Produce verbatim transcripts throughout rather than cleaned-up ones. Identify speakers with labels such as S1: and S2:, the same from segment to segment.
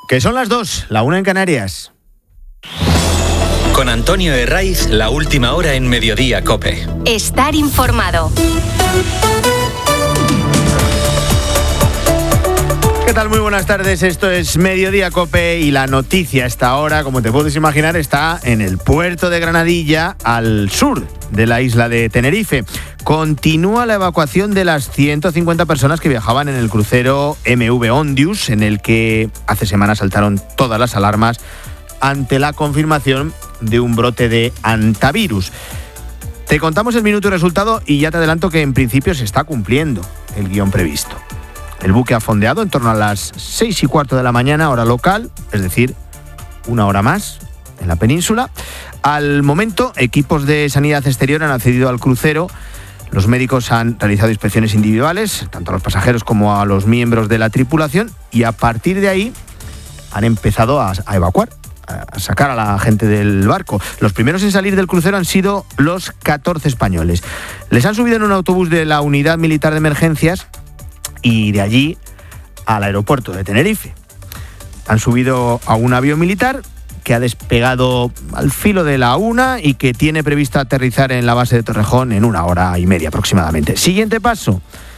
S1: Que son las dos, la una en Canarias.
S2: Con Antonio Herraiz, la última hora en Mediodía COPE.
S3: Estar informado.
S1: ¿Qué tal? Muy buenas tardes, esto es Mediodía COPE y la noticia a esta hora, como te puedes imaginar, está en el puerto de Granadilla, al sur de la isla de Tenerife. Continúa la evacuación de las ciento cincuenta personas que viajaban en el crucero M V Ondius, en el que hace semanas saltaron todas las alarmas ante la confirmación de un brote de hantavirus. Te contamos el minuto y resultado y ya te adelanto que en principio se está cumpliendo el guión previsto. El buque ha fondeado en torno a las seis y cuarto de la mañana, hora local, es decir, una hora más en la península. Al momento, equipos de sanidad exterior han accedido al crucero. Los médicos han realizado inspecciones individuales, tanto a los pasajeros como a los miembros de la tripulación, y a partir de ahí han empezado a, a evacuar, a sacar a la gente del barco. Los primeros en salir del crucero han sido los catorce españoles. Les han subido en un autobús de la Unidad Militar de Emergencias y de allí al aeropuerto de Tenerife. Han subido a un avión militar que ha despegado al filo de la una y que tiene previsto aterrizar en la base de Torrejón en una hora y media aproximadamente. Siguiente paso,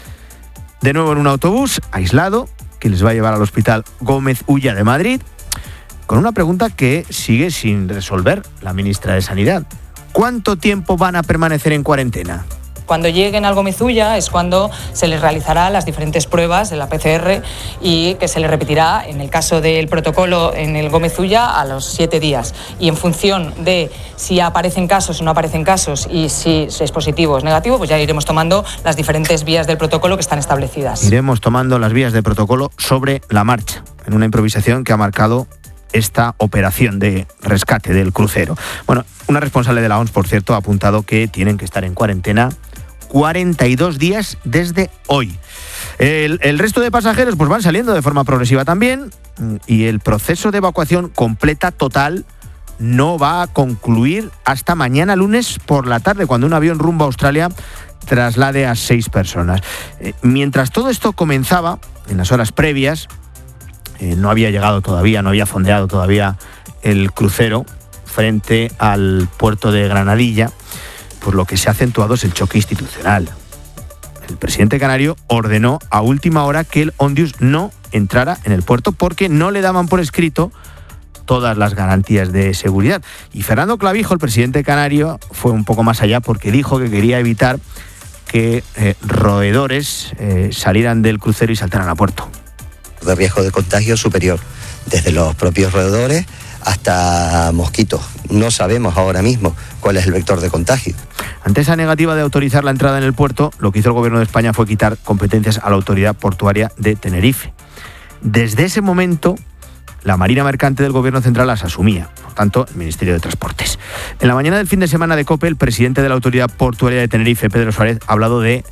S1: de nuevo en un autobús aislado que les va a llevar al Hospital Gómez Ulla de Madrid, con una pregunta que sigue sin resolver la ministra de Sanidad. ¿Cuánto tiempo van a permanecer en cuarentena?
S4: Cuando lleguen al Gómez Ulla es cuando se les realizará las diferentes pruebas de la P C R y que se les repetirá, en el caso del protocolo en el Gómez Ulla, a los siete días. Y en función de si aparecen casos o no aparecen casos y si es positivo o es negativo, pues ya iremos tomando las diferentes vías del protocolo que están establecidas.
S1: Iremos tomando las vías del protocolo sobre la marcha, en una improvisación que ha marcado esta operación de rescate del crucero. Bueno, una responsable de la O M S, por cierto, ha apuntado que tienen que estar en cuarentena cuarenta y dos días desde hoy. El, el resto de pasajeros pues van saliendo de forma progresiva también, y el proceso de evacuación completa total no va a concluir hasta mañana lunes por la tarde, cuando un avión rumbo a Australia traslade a seis personas. Eh, mientras todo esto comenzaba, en las horas previas, eh, no había llegado todavía, no había fondeado todavía el crucero frente al puerto de Granadilla, pues lo que se ha acentuado es el choque institucional. El presidente canario ordenó a última hora que el Ondius no entrara en el puerto porque no le daban por escrito todas las garantías de seguridad. Y Fernando Clavijo, el presidente canario, fue un poco más allá porque dijo que quería evitar que eh, roedores eh, salieran del crucero y saltaran a puerto.
S5: De riesgo de contagio superior, desde los propios roedores hasta mosquitos. No sabemos ahora mismo cuál es el vector de contagio.
S1: Ante esa negativa de autorizar la entrada en el puerto, lo que hizo el gobierno de España fue quitar competencias a la autoridad portuaria de Tenerife. Desde ese momento, la Marina Mercante del Gobierno Central las asumía, por tanto, el Ministerio de Transportes. En la mañana del fin de semana de COPE, el presidente de la autoridad portuaria de Tenerife, Pedro Suárez, ha hablado de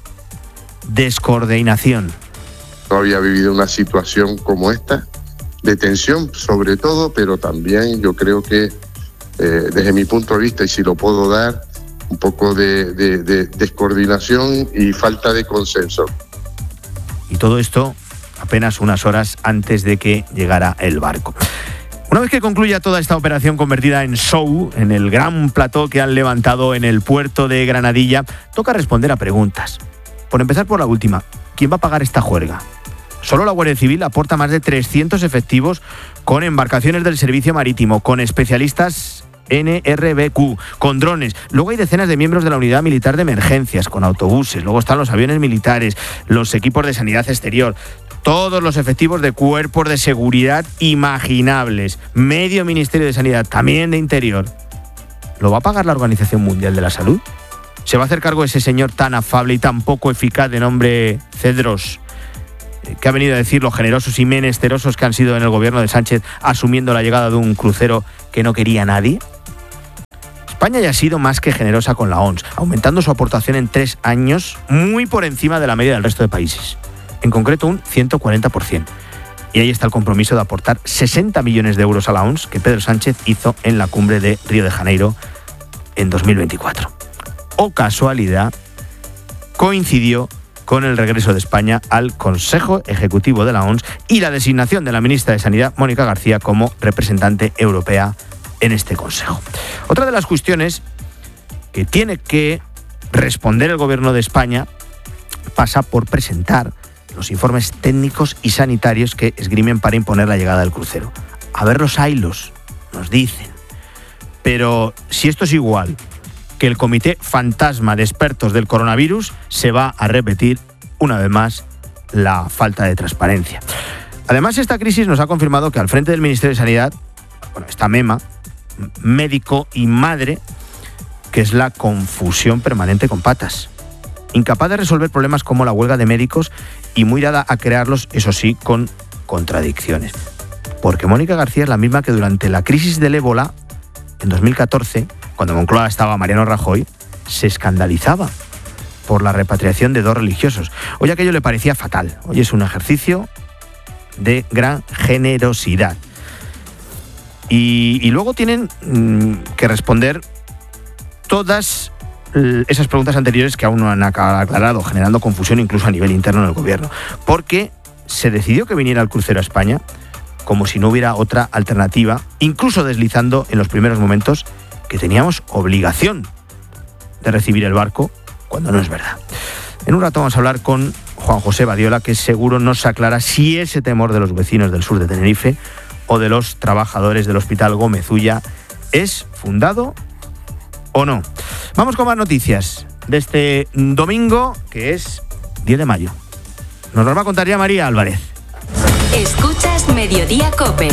S1: descoordinación.
S6: No había vivido una situación como esta, de tensión sobre todo, pero también yo creo que eh, desde mi punto de vista, y si lo puedo dar, un poco de, de, de descoordinación y falta de consenso.
S1: Y todo esto apenas unas horas antes de que llegara el barco. Una vez que concluya toda esta operación convertida en show, en el gran plató que han levantado en el puerto de Granadilla, toca responder a preguntas. Por empezar por la última, ¿quién va a pagar esta juerga? Solo la Guardia Civil aporta más de trescientos efectivos con embarcaciones del servicio marítimo, con especialistas N R B Q, con drones. Luego hay decenas de miembros de la Unidad Militar de Emergencias, con autobuses. Luego están los aviones militares, los equipos de sanidad exterior, todos los efectivos de cuerpos de seguridad imaginables, medio Ministerio de Sanidad, también de Interior. ¿Lo va a pagar la Organización Mundial de la Salud? ¿Se va a hacer cargo ese señor tan afable y tan poco eficaz de nombre Cedros, que ha venido a decir lo generosos y menesterosos que han sido en el gobierno de Sánchez, asumiendo la llegada de un crucero que no quería nadie? España ya ha sido más que generosa con la O M S, aumentando su aportación en tres años muy por encima de la media del resto de países, en concreto un ciento cuarenta por ciento. Y ahí está el compromiso de aportar sesenta millones de euros a la O M S que Pedro Sánchez hizo en la cumbre de Río de Janeiro en dos mil veinticuatro. O casualidad, coincidió con el regreso de España al Consejo Ejecutivo de la O M S y la designación de la ministra de Sanidad, Mónica García, como representante europea en este Consejo. Otra de las cuestiones que tiene que responder el Gobierno de España pasa por presentar los informes técnicos y sanitarios que esgrimen para imponer la llegada del crucero. A ver los haylos, nos dicen. Pero si esto es igual que el comité fantasma de expertos del coronavirus, se va a repetir una vez más la falta de transparencia. Además, esta crisis nos ha confirmado que al frente del Ministerio de Sanidad, bueno, está Mema, médico y madre, que es la confusión permanente con patas. Incapaz de resolver problemas como la huelga de médicos y muy dada a crearlos, eso sí, con contradicciones. Porque Mónica García es la misma que durante la crisis del ébola, en dos mil catorce, cuando en Moncloa estaba Mariano Rajoy, se escandalizaba por la repatriación de dos religiosos. Hoy aquello le parecía fatal. Hoy es un ejercicio de gran generosidad. Y, y luego tienen mmm, que responder todas esas preguntas anteriores que aún no han aclarado, generando confusión incluso a nivel interno en el gobierno. Porque se decidió que viniera el crucero a España como si no hubiera otra alternativa, incluso deslizando en los primeros momentos que teníamos obligación de recibir el barco, cuando no es verdad. En un rato vamos a hablar con Juan José Badiola, que seguro nos aclara si ese temor de los vecinos del sur de Tenerife o de los trabajadores del Hospital Gómez Ulla es fundado o no. Vamos con más noticias de este domingo, que es diez de mayo. Nos lo va a contar ya María Álvarez.
S3: Escuchas Mediodía COPE.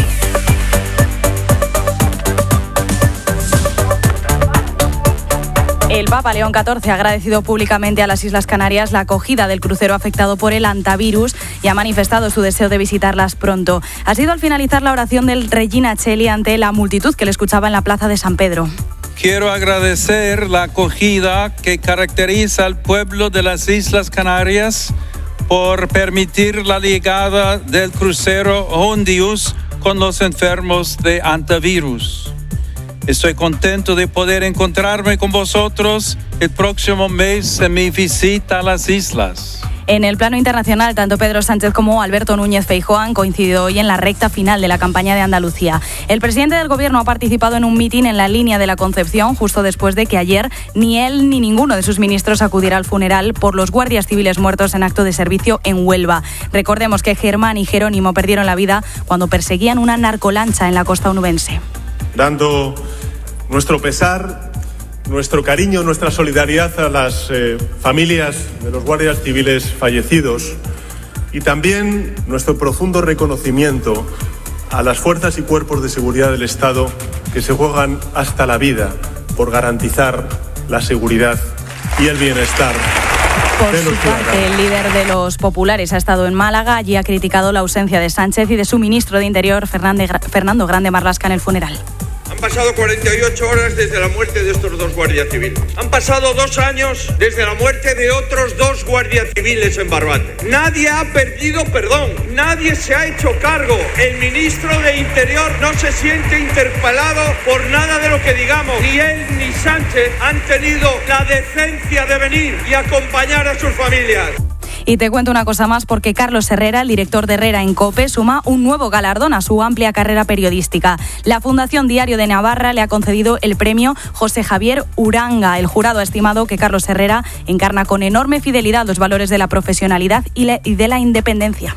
S3: El Papa León catorce ha agradecido públicamente a las Islas Canarias la acogida del crucero afectado por el hantavirus y ha manifestado su deseo de visitarlas pronto. Ha sido al finalizar la oración del Regina Coeli ante la multitud que le escuchaba en la plaza de San Pedro.
S7: Quiero agradecer la acogida que caracteriza al pueblo de las Islas Canarias por permitir la llegada del crucero Hondius con los enfermos de hantavirus. Estoy contento de poder encontrarme con vosotros el próximo mes en mi visita a las islas.
S3: En el plano internacional, tanto Pedro Sánchez como Alberto Núñez Feijóo han coincidido hoy en la recta final de la campaña de Andalucía. El presidente del Gobierno ha participado en un mitin en la línea de la Concepción justo después de que ayer ni él ni ninguno de sus ministros acudiera al funeral por los guardias civiles muertos en acto de servicio en Huelva. Recordemos que Germán y Jerónimo perdieron la vida cuando perseguían una narcolancha en la costa onubense.
S8: Dando nuestro pesar, nuestro cariño, nuestra solidaridad a las eh, familias de los guardias civiles fallecidos y también nuestro profundo reconocimiento a las fuerzas y cuerpos de seguridad del Estado que se juegan hasta la vida por garantizar la seguridad y el bienestar.
S3: Por su parte, el líder de los populares ha estado en Málaga. Allí ha criticado la ausencia de Sánchez y de su ministro de Interior, Fernando Grande Marlaska, en el funeral.
S9: Han pasado cuarenta y ocho horas desde la muerte de estos dos guardias civiles. Han pasado dos años desde la muerte de otros dos guardias civiles en Barbate. Nadie ha perdido perdón, nadie se ha hecho cargo. El ministro de Interior no se siente interpelado por nada de lo que digamos. Ni él ni Sánchez han tenido la decencia de venir y acompañar a sus familias.
S3: Y te cuento una cosa más, porque Carlos Herrera, el director de Herrera en COPE, suma un nuevo galardón a su amplia carrera periodística. La Fundación Diario de Navarra le ha concedido el premio José Javier Uranga. El jurado ha estimado que Carlos Herrera encarna con enorme fidelidad los valores de la profesionalidad y de la independencia.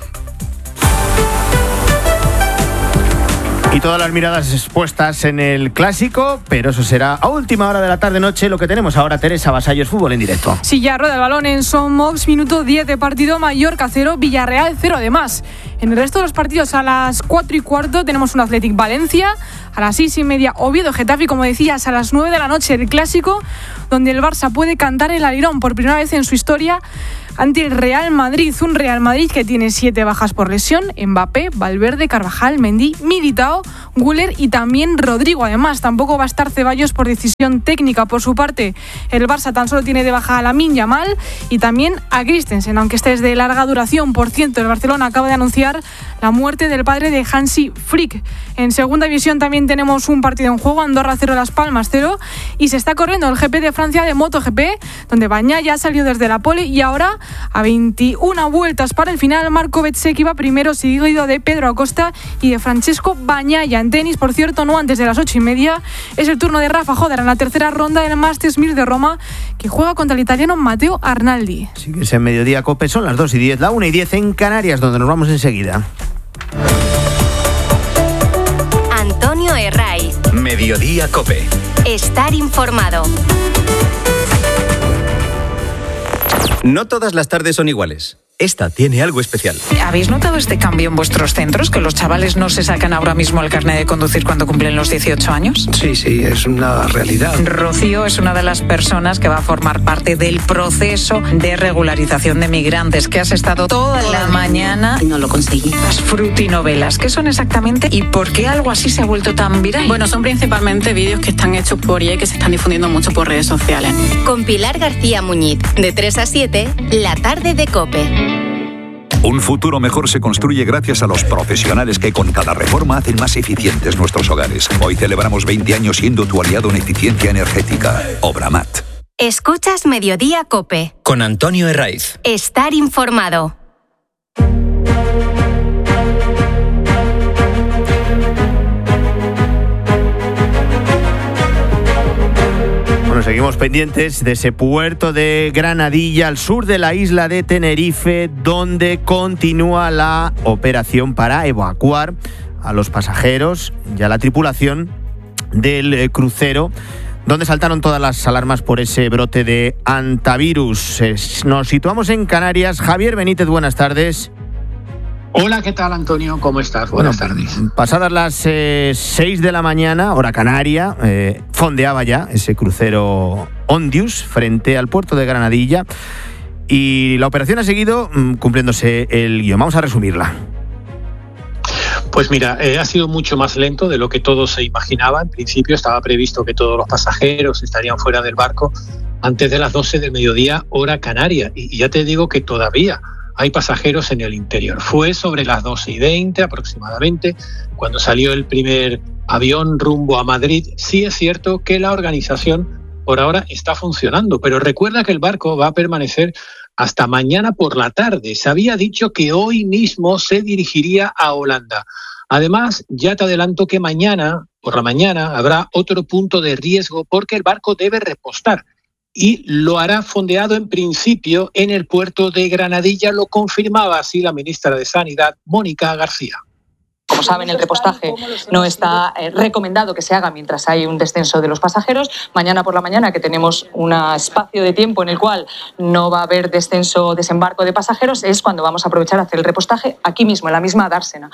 S1: Y todas las miradas expuestas en el clásico, pero eso será a última hora de la tarde-noche. Lo que tenemos ahora, Teresa Vasallos, fútbol en directo.
S10: Sí, ya rueda el balón en Son Mox, minuto diez de partido, Mallorca cero, Villarreal cero. Además, en el resto de los partidos a las cuatro y cuarto tenemos un Athletic Valencia, a las seis y media Oviedo Getafe, y como decías, a las nueve de la noche el clásico, donde el Barça puede cantar el alirón por primera vez en su historia ante el Real Madrid, un Real Madrid que tiene siete bajas por lesión: Mbappé, Valverde, Carvajal, Mendy, Militao, Güler y también Rodrigo. Además, tampoco va a estar Ceballos por decisión técnica. Por su parte, el Barça tan solo tiene de baja a Lamine Yamal y también a Christensen, aunque este es de larga duración. Por cierto, el Barcelona acaba de anunciar la muerte del padre de Hansi Flick. En segunda división también tenemos un partido en juego: Andorra cero, Las Palmas cero, y se está corriendo el G P de Francia de MotoGP, donde Bagnaia ya salió desde la pole y ahora A veintiuna vueltas para el final, Marco Bezzecchi va primero, seguido de Pedro Acosta y de Francesco Bagnaia. En tenis, por cierto, no antes de las ocho y media, es el turno de Rafa Joder en la tercera ronda del Masters mil de Roma, que juega contra el italiano Matteo Arnaldi.
S1: Sí, que es en Mediodía Cope, son las dos y diez, la una y diez en Canarias, donde nos vamos enseguida.
S11: Antonio Herraiz.
S2: Mediodía Cope.
S11: Estar informado.
S12: No todas las tardes son iguales. Esta tiene algo especial.
S4: ¿Habéis notado este cambio en vuestros centros? ¿Que los chavales no se sacan ahora mismo el carnet de conducir cuando cumplen los dieciocho años?
S13: Sí, sí, es una realidad.
S4: Rocío es una de las personas que va a formar parte del proceso de regularización de migrantes, que has estado toda la mañana...
S14: No lo conseguí.
S4: Las frutinovelas, ¿qué son exactamente y por qué algo así se ha vuelto tan viral?
S14: Bueno, son principalmente vídeos que están hechos por I A y que se están difundiendo mucho por redes sociales.
S11: Con Pilar García Muñiz, de tres a siete, la tarde de COPE.
S15: Un futuro mejor se construye gracias a los profesionales que con cada reforma hacen más eficientes nuestros hogares. Hoy celebramos veinte años siendo tu aliado en eficiencia energética. Obramat.
S11: Escuchas Mediodía COPE.
S2: Con Antonio Herraiz.
S11: Estar informado.
S1: Bueno, seguimos pendientes de ese puerto de Granadilla, al sur de la isla de Tenerife, donde continúa la operación para evacuar a los pasajeros y a la tripulación del crucero, donde saltaron todas las alarmas por ese brote de hantavirus. Nos situamos en Canarias. Javier Benítez, buenas tardes.
S16: Hola, ¿qué tal, Antonio? ¿Cómo estás? Buenas
S1: bueno,
S16: tardes.
S1: Pasadas las eh, seis de la mañana, hora canaria, eh, fondeaba ya ese crucero Ondius frente al puerto de Granadilla y la operación ha seguido mm, cumpliéndose el guión. Vamos a resumirla.
S16: Pues mira, eh, ha sido mucho más lento de lo que todos se imaginaba. En principio estaba previsto que todos los pasajeros estarían fuera del barco antes de las doce del mediodía, hora canaria. Y, y ya te digo que todavía hay pasajeros en el interior. Fue sobre las doce y veinte aproximadamente cuando salió el primer avión rumbo a Madrid. Sí es cierto que la organización por ahora está funcionando, pero recuerda que el barco va a permanecer hasta mañana por la tarde. Se había dicho que hoy mismo se dirigiría a Holanda. Además, ya te adelanto que mañana, por la mañana, habrá otro punto de riesgo porque el barco debe repostar. Y lo hará fondeado en principio en el puerto de Granadilla, lo confirmaba así la ministra de Sanidad, Mónica García.
S4: Como saben, el repostaje no está eh, recomendado que se haga mientras hay un descenso de los pasajeros. Mañana por la mañana, que tenemos un espacio de tiempo en el cual no va a haber descenso o desembarco de pasajeros, es cuando vamos a aprovechar a hacer el repostaje aquí mismo, en la misma dársena.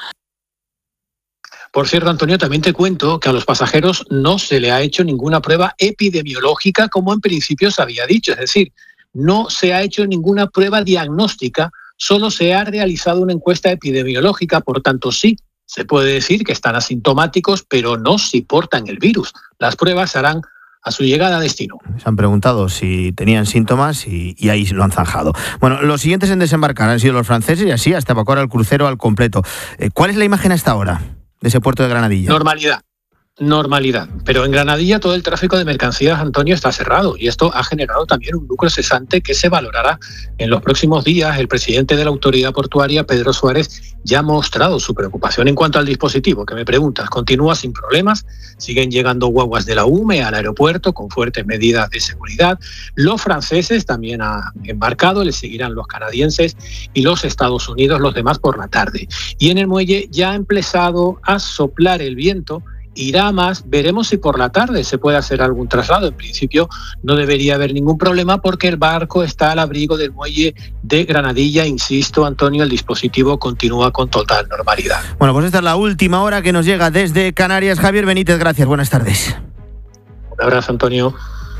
S16: Por cierto, Antonio, también te cuento que a los pasajeros no se le ha hecho ninguna prueba epidemiológica como en principio se había dicho. Es decir, no se ha hecho ninguna prueba diagnóstica, solo se ha realizado una encuesta epidemiológica. Por tanto, sí, se puede decir que están asintomáticos, pero no si portan el virus. Las pruebas se harán a su llegada a destino.
S1: Se han preguntado si tenían síntomas y, y ahí lo han zanjado. Bueno, los siguientes en desembarcar han sido los franceses y así hasta evacuar al crucero al completo. Eh, ¿Cuál es la imagen hasta ahora de ese puerto de Granadilla?
S16: Normalidad. Normalidad. Pero en Granadilla todo el tráfico de mercancías, Antonio, está cerrado y esto ha generado también un lucro cesante que se valorará en los próximos días. El presidente de la autoridad portuaria, Pedro Suárez, ya ha mostrado su preocupación en cuanto al dispositivo que me preguntas. Continúa sin problemas, siguen llegando guaguas de la U M E al aeropuerto con fuertes medidas de seguridad. Los franceses también han embarcado, les seguirán los canadienses y los Estados Unidos, los demás por la tarde. Y en el muelle ya ha empezado a soplar el viento. Irá más, veremos si por la tarde se puede hacer algún traslado. En principio no debería haber ningún problema porque el barco está al abrigo del muelle de Granadilla. Insisto, Antonio, el dispositivo continúa con total normalidad.
S1: Bueno, pues esta es la última hora que nos llega desde Canarias. Javier Benítez, gracias, buenas tardes.
S16: Un abrazo, Antonio.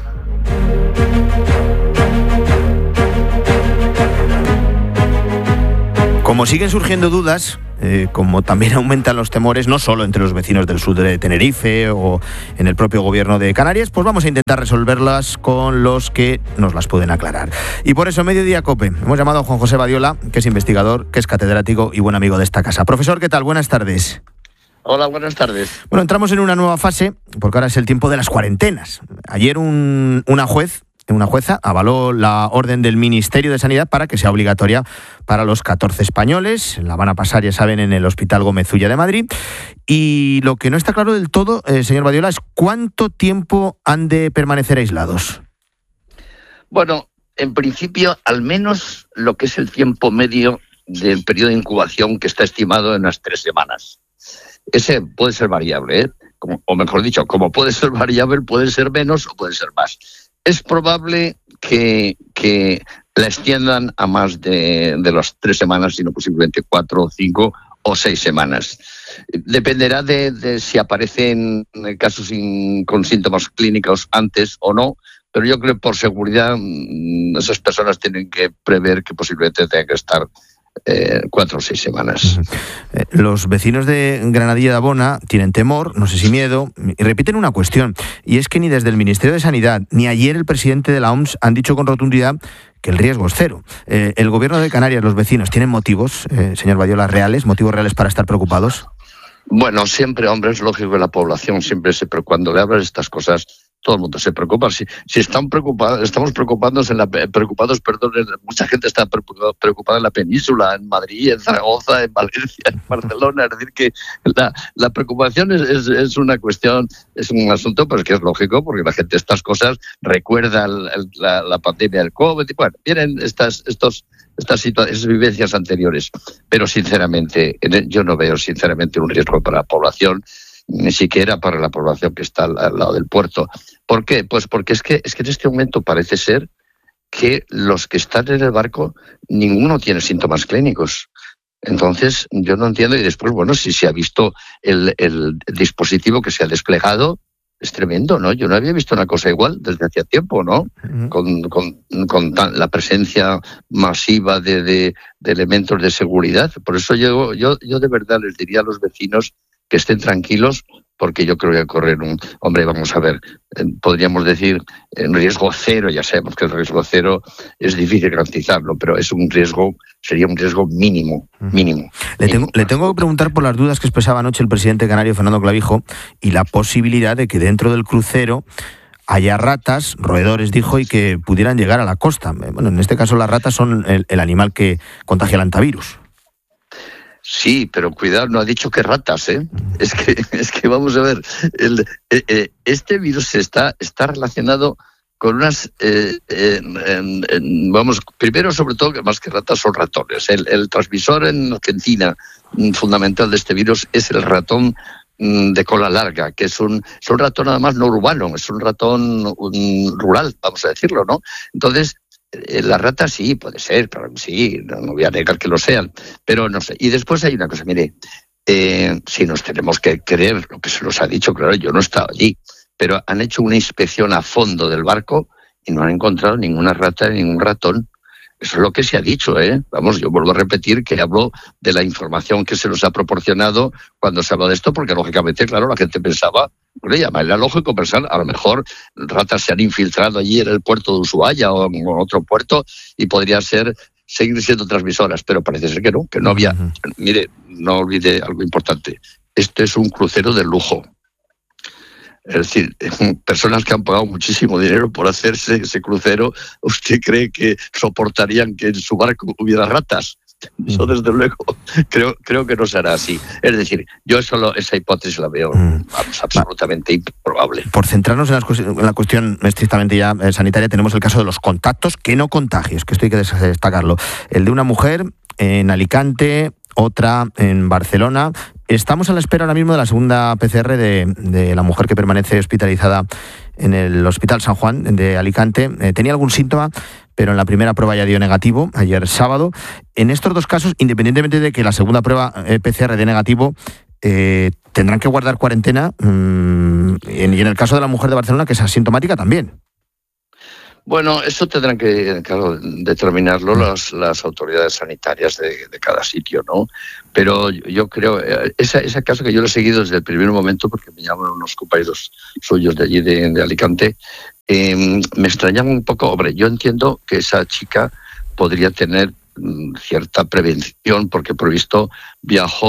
S1: Como siguen surgiendo dudas, eh, como también aumentan los temores, no solo entre los vecinos del sur de Tenerife o en el propio gobierno de Canarias, pues vamos a intentar resolverlas con los que nos las pueden aclarar. Y por eso, Mediodía COPE, hemos llamado a Juan José Badiola, que es investigador, que es catedrático y buen amigo de esta casa. Profesor, ¿qué tal? Buenas tardes.
S17: Hola, buenas tardes.
S1: Bueno, entramos en una nueva fase, porque ahora es el tiempo de las cuarentenas. Ayer un, una juez una jueza avaló la orden del Ministerio de Sanidad para que sea obligatoria para los catorce españoles. La van a pasar, ya saben, en el Hospital Gómez Ulla de Madrid. Y lo que no está claro del todo, eh, señor Badiola, es cuánto tiempo han de permanecer aislados.
S17: Bueno, en principio, al menos lo que es el tiempo medio del periodo de incubación, que está estimado en unas tres semanas. Ese puede ser variable, ¿eh? Como, o mejor dicho, como puede ser variable, puede ser menos o puede ser más. Es probable que, que la extiendan a más de, de las tres semanas, sino posiblemente cuatro, cinco o seis semanas. Dependerá de, de si aparecen casos sin, con síntomas clínicos antes o no, pero yo creo que por seguridad esas personas tienen que prever que posiblemente tengan que estar Eh, cuatro o seis semanas.
S1: Eh, los vecinos de Granadilla de Abona tienen temor, no sé si miedo, y repiten una cuestión, y es que ni desde el Ministerio de Sanidad ni ayer el presidente de la O M S han dicho con rotundidad que el riesgo es cero. Eh, ¿El gobierno de Canarias, los vecinos, tienen motivos, eh, señor Badiola, reales, motivos reales para estar preocupados?
S17: Bueno, siempre, hombre, es lógico que la población siempre se preocupa. Cuando le hablas de estas cosas, todo el mundo se preocupa. Si, si están preocupados, estamos preocupados en la, preocupados, perdón, en, mucha gente está preocupada en la península, en Madrid, en Zaragoza, en Valencia, en Barcelona. Es decir, que la, la preocupación es, es, es una cuestión, es un asunto, pues que es lógico, porque la gente estas cosas recuerda el, el, la, la pandemia del COVID. Y bueno, vienen estas, estos, estas situaciones, vivencias anteriores. Pero sinceramente, yo no veo sinceramente un riesgo para la población, ni siquiera para la población que está al, al lado del puerto. ¿Por qué? Pues porque es que, es que en este momento parece ser que los que están en el barco, ninguno tiene síntomas clínicos. Entonces, yo no entiendo. Y después, bueno, si se ha visto el, el dispositivo que se ha desplegado, es tremendo, ¿no? Yo no había visto una cosa igual desde hacía tiempo, ¿no? Uh-huh. Con, con, con tan, la presencia masiva de, de, de elementos de seguridad. Por eso yo, yo, yo de verdad les diría a los vecinos que estén tranquilos, porque yo creo que correr un... Hombre, vamos a ver, eh, podríamos decir en riesgo cero, ya sabemos que el riesgo cero es difícil garantizarlo, pero es un riesgo, sería un riesgo mínimo, mínimo.
S1: Le tengo, le tengo que preguntar por las dudas que expresaba anoche el presidente canario, Fernando Clavijo, y la posibilidad de que dentro del crucero haya ratas, roedores, dijo, y que pudieran llegar a la costa. Bueno, en este caso las ratas son el, el animal que contagia el hantavirus.
S17: Sí, pero cuidado, no ha dicho que ratas, ¿eh? Es que, es que vamos a ver, el, eh, este virus está, está relacionado con unas, eh, eh, en, en, vamos, primero sobre todo que más que ratas son ratones. El, el transmisor en Argentina fundamental de este virus es el ratón de cola larga, que es un, es un ratón además no urbano, es un ratón un, rural, vamos a decirlo, ¿no? Entonces, las ratas sí, puede ser, pero sí, no, no voy a negar que lo sean, pero no sé. Y después hay una cosa, mire, eh, si nos tenemos que creer lo que se nos ha dicho, claro, yo no he estado allí, pero han hecho una inspección a fondo del barco y no han encontrado ninguna rata ni ningún ratón. Eso es lo que se ha dicho, ¿eh? Vamos, yo vuelvo a repetir que hablo de la información que se nos ha proporcionado cuando se habla de esto, porque lógicamente, claro, la gente pensaba, bueno, ya era lógico pensar, a lo mejor ratas se han infiltrado allí en el puerto de Ushuaia o en otro puerto y podría ser seguir siendo transmisoras, pero parece ser que no, que no había. Uh-huh. Mire, no olvide algo importante, este es un crucero de lujo. Es decir, personas que han pagado muchísimo dinero por hacerse ese crucero, ¿usted cree que soportarían que en su barco hubiera ratas? Eso desde luego creo creo que no será así. Es decir, yo solo esa hipótesis la veo mm. vamos, absolutamente improbable.
S1: Por centrarnos en la, cuestión, en la cuestión estrictamente ya eh, sanitaria, tenemos el caso de los contactos que no contagios, que esto hay que destacarlo. El de una mujer en Alicante, otra en Barcelona. Estamos a la espera ahora mismo de la segunda P C R de, de la mujer que permanece hospitalizada en el Hospital San Juan de Alicante. Eh, tenía algún síntoma, pero en la primera prueba ya dio negativo, ayer sábado. En estos dos casos, independientemente de que la segunda prueba eh, P C R dé negativo, eh, tendrán que guardar cuarentena, mmm, en, y en el caso de la mujer de Barcelona, que es asintomática también.
S17: Bueno, eso tendrán que, claro, determinarlo las, las autoridades sanitarias de, de cada sitio, ¿no? Pero yo, yo creo, ese, ese caso que yo lo he seguido desde el primer momento, porque me llaman unos compañeros suyos de allí, de, de Alicante, eh, me extrañaba un poco. Hombre, yo entiendo que esa chica podría tener mm, cierta prevención, porque por visto viajó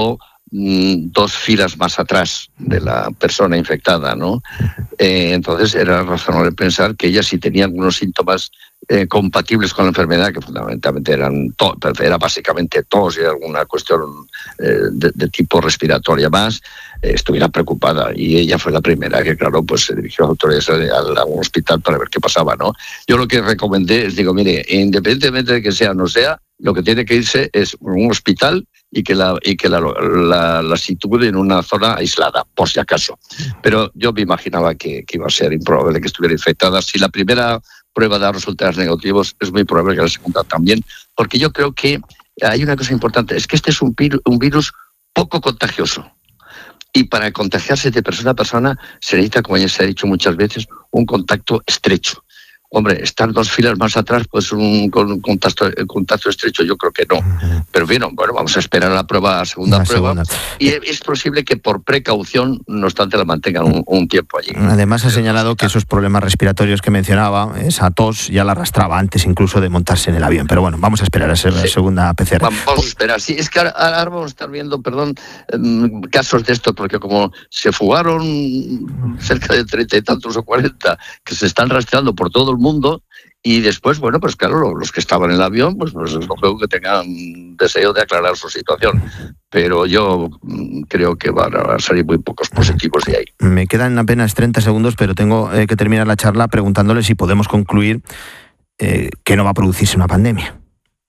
S17: mmm, dos filas más atrás de la persona infectada, ¿no? Eh, entonces era razonable pensar que ella, si tenía algunos síntomas eh, compatibles con la enfermedad, que fundamentalmente eran to- era básicamente tos y alguna cuestión eh, de, de tipo respiratoria más, eh, estuviera preocupada. Y ella fue la primera que, claro, pues se dirigió a autoridades al, a un hospital para ver qué pasaba, ¿no? Yo lo que recomendé es, digo, mire, independientemente de que sea o no sea, lo que tiene que irse es un hospital y que la y que la, la, la sitúe en una zona aislada, por si acaso. Pero yo me imaginaba que, que iba a ser improbable que estuviera infectada. Si la primera prueba da resultados negativos, es muy probable que la segunda también, porque yo creo que hay una cosa importante, es que este es un virus, un virus poco contagioso. Y para contagiarse de persona a persona se necesita, como ya se ha dicho muchas veces, un contacto estrecho. Hombre, estar dos filas más atrás, pues un, con un contacto, contacto estrecho, yo creo que no. Pero bueno, bueno, vamos a esperar a la prueba, a segunda la prueba. Segunda. Y es posible que por precaución, no obstante, la mantengan un, un tiempo allí.
S1: Además, ha señalado que esos problemas respiratorios que mencionaba, esa tos, ya la arrastraba antes incluso de montarse en el avión. Pero bueno, vamos a esperar a esa sí. segunda P C R.
S17: Vamos, vamos a esperar. Sí, es que ahora, ahora vamos a estar viendo, perdón, um, casos de esto, porque como se fugaron cerca de treinta y tantos o cuarenta, que se están rastreando por todo el mundo, y después, bueno, pues claro, los que estaban en el avión, pues, pues es lógico que tengan deseo de aclarar su situación, pero yo creo que van a salir muy pocos positivos de ahí.
S1: Me quedan apenas treinta segundos, pero tengo eh, que terminar la charla preguntándole si podemos concluir eh, que no va a producirse una pandemia.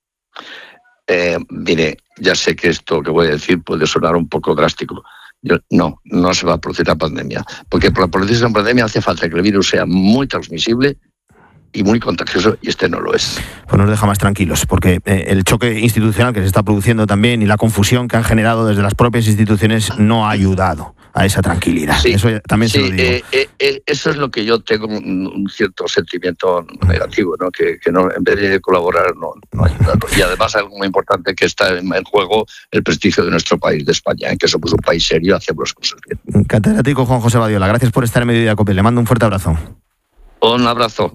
S17: Eh, mire, ya sé que esto que voy a decir puede sonar un poco drástico. Yo, no, no se va a producir la pandemia, porque para producirse una pandemia hace falta que el virus sea muy transmisible y muy contagioso, y este no lo es.
S1: Pues nos deja más tranquilos, porque eh, el choque institucional que se está produciendo también y la confusión que han generado desde las propias instituciones no ha ayudado a esa tranquilidad.
S17: Sí,
S1: eso también
S17: sí,
S1: se lo digo.
S17: Eh, eh, eh, eso es lo que yo tengo un, un cierto sentimiento negativo, ¿no? Que, que no, en vez de colaborar no, no ayuda. Y además algo muy importante, que está en, en juego el prestigio de nuestro país, de España, en que somos un país serio, hacemos las cosas bien.
S1: Catedrático Juan José Badiola, gracias por estar en Mediodía Cope. Le mando un fuerte abrazo.
S17: Un abrazo.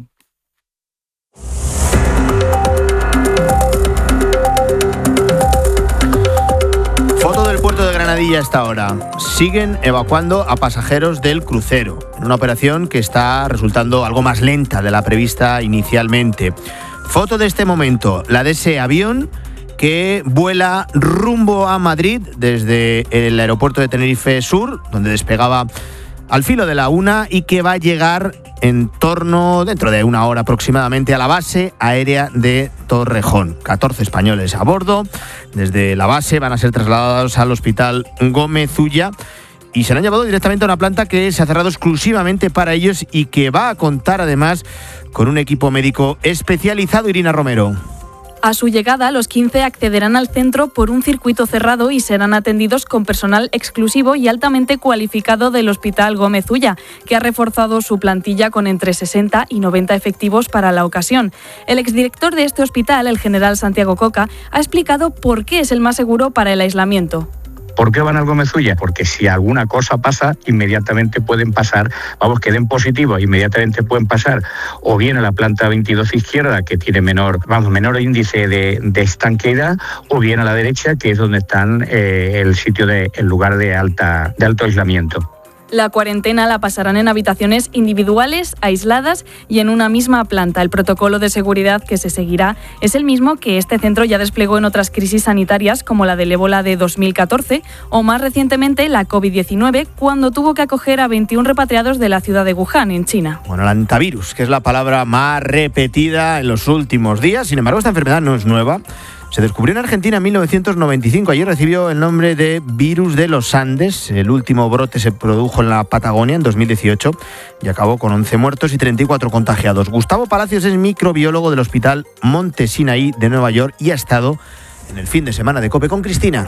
S1: Foto del puerto de Granadilla a esta hora. Siguen evacuando a pasajeros del crucero, en una operación que está resultando algo más lenta de la prevista inicialmente. Foto de este momento, la de ese avión que vuela rumbo a Madrid desde el aeropuerto de Tenerife Sur, donde despegaba al filo de la una y que va a llegar en torno, dentro de una hora aproximadamente, a la base aérea de Torrejón. catorce españoles a bordo. Desde la base van a ser trasladados al Hospital Gómez Ulla y se han llevado directamente a una planta que se ha cerrado exclusivamente para ellos y que va a contar además con un equipo médico especializado. Irina Romero.
S18: A su llegada, los quince accederán al centro por un circuito cerrado y serán atendidos con personal exclusivo y altamente cualificado del Hospital Gómez Ulla, que ha reforzado su plantilla con entre sesenta y noventa efectivos para la ocasión. El exdirector de este hospital, el general Santiago Coca, ha explicado por qué es el más seguro para el aislamiento.
S19: ¿Por qué van al Gómez Ulla? Porque si alguna cosa pasa, inmediatamente pueden pasar, vamos, que den positivo, inmediatamente pueden pasar o bien a la planta veintidós izquierda, que tiene menor, vamos, menor índice de, de estanqueidad, o bien a la derecha, que es donde están eh, el sitio de, el lugar de alta, de alto aislamiento.
S18: La cuarentena la pasarán en habitaciones individuales, aisladas y en una misma planta. El protocolo de seguridad que se seguirá es el mismo que este centro ya desplegó en otras crisis sanitarias, como la del ébola de dos mil catorce o más recientemente la covid diecinueve, cuando tuvo que acoger a veintiún repatriados de la ciudad de Wuhan, en China.
S1: Bueno, el antivirus, que es la palabra más repetida en los últimos días. Sin embargo, esta enfermedad no es nueva. Se descubrió en Argentina en mil novecientos noventa y cinco. Allí recibió el nombre de virus de los Andes. El último brote se produjo en la Patagonia en dos mil dieciocho y acabó con once muertos y treinta y cuatro contagiados. Gustavo Palacios es microbiólogo del Hospital Monte Sinaí de Nueva York y ha estado en el fin de semana de COPE con Cristina.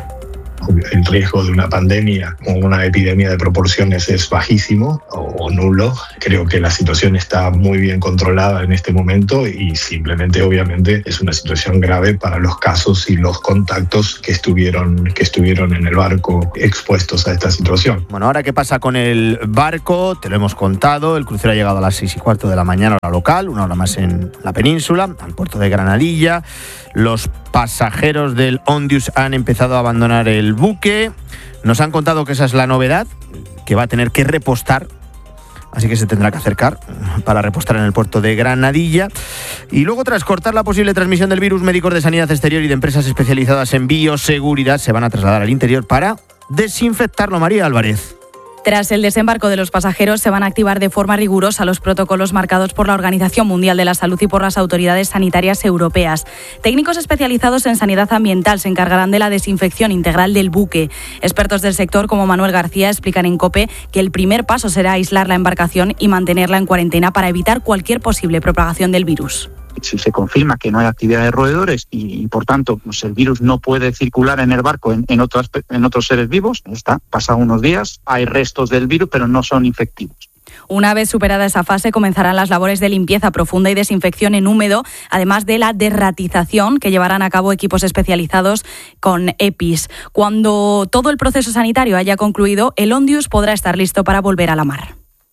S20: El riesgo de una pandemia o una epidemia de proporciones es bajísimo o nulo. Creo que la situación está muy bien controlada en este momento y simplemente, obviamente, es una situación grave para los casos y los contactos que estuvieron, que estuvieron en el barco expuestos a esta situación.
S1: Bueno, ahora, ¿qué pasa con el barco? Te lo hemos contado. El crucero ha llegado a las seis y cuarto de la mañana, hora local, una hora más en la península, al puerto de Granadilla. Los pasajeros del Ondius han empezado a abandonar el buque. Nos han contado que esa es la novedad, que va a tener que repostar, así que se tendrá que acercar para repostar en el puerto de Granadilla. Y luego, tras cortar la posible transmisión del virus, médicos de sanidad exterior y de empresas especializadas en bioseguridad se van a trasladar al interior para desinfectarlo. María Álvarez.
S3: Tras el desembarco de los pasajeros, se van a activar de forma rigurosa los protocolos marcados por la Organización Mundial de la Salud y por las autoridades sanitarias europeas. Técnicos especializados en sanidad ambiental se encargarán de la desinfección integral del buque. Expertos del sector, como Manuel García, explican en COPE que el primer paso será aislar la embarcación y mantenerla en cuarentena para evitar cualquier posible propagación del virus.
S21: Si se confirma que no hay actividad de roedores y, y por tanto, pues el virus no puede circular en el barco en, en, otros, en otros seres vivos, está, pasan unos días, hay restos del virus, pero no son infectivos.
S3: Una vez superada esa fase, comenzarán las labores de limpieza profunda y desinfección en húmedo, además de la derratización que llevarán a cabo equipos especializados con EPIs. Cuando todo el proceso sanitario haya concluido, el Ondius podrá estar listo para volver a la mar.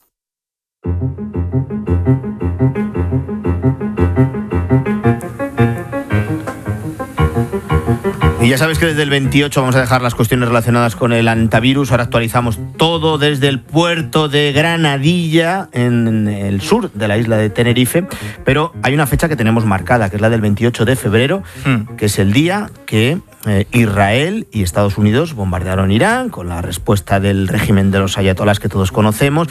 S1: Y ya sabes que desde el veintiocho vamos a dejar las cuestiones relacionadas con el antivirus. Ahora actualizamos todo desde el puerto de Granadilla, en el sur de la isla de Tenerife. Pero hay una fecha que tenemos marcada, que es la del veintiocho de febrero, mm. que es el día que eh, Israel y Estados Unidos bombardearon Irán, con la respuesta del régimen de los ayatolás que todos conocemos,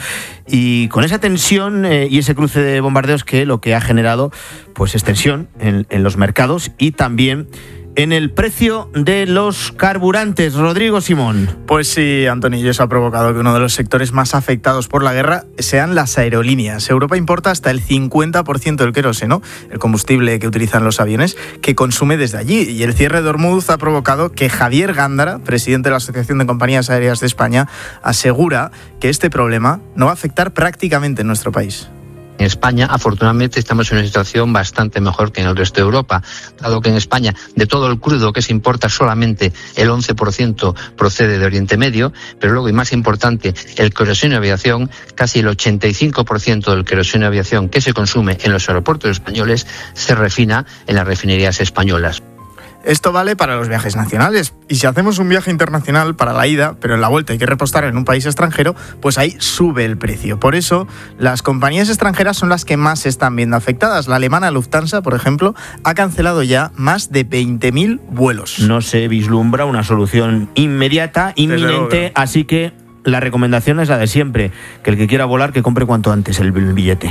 S1: y con esa tensión eh, y ese cruce de bombardeos que lo que ha generado pues es tensión en, en los mercados y también en el precio de los carburantes. Rodrigo Simón.
S22: Pues sí, Antonio, y eso ha provocado que uno de los sectores más afectados por la guerra sean las aerolíneas. Europa importa hasta el cincuenta por ciento del queroseno, el combustible que utilizan los aviones, que consume desde allí. Y el cierre de Hormuz ha provocado que Javier Gándara, presidente de la Asociación de Compañías Aéreas de España, asegura que este problema no va a afectar prácticamente en nuestro país.
S23: En España, afortunadamente, estamos en una situación bastante mejor que en el resto de Europa, dado que en España, de todo el crudo que se importa, solamente el once por ciento procede de Oriente Medio, pero luego, y más importante, el queroseno de aviación, casi el ochenta y cinco por ciento del queroseno de aviación que se consume en los aeropuertos españoles se refina en las refinerías españolas.
S22: Esto vale para los viajes nacionales. Y si hacemos un viaje internacional para la ida, pero en la vuelta hay que repostar en un país extranjero, pues ahí sube el precio. Por eso, las compañías extranjeras son las que más se están viendo afectadas. La alemana Lufthansa, por ejemplo, ha cancelado ya más de veinte mil vuelos.
S1: No se vislumbra una solución inmediata, inminente, así que la recomendación es la de siempre, que el que quiera volar, que compre cuanto antes el billete.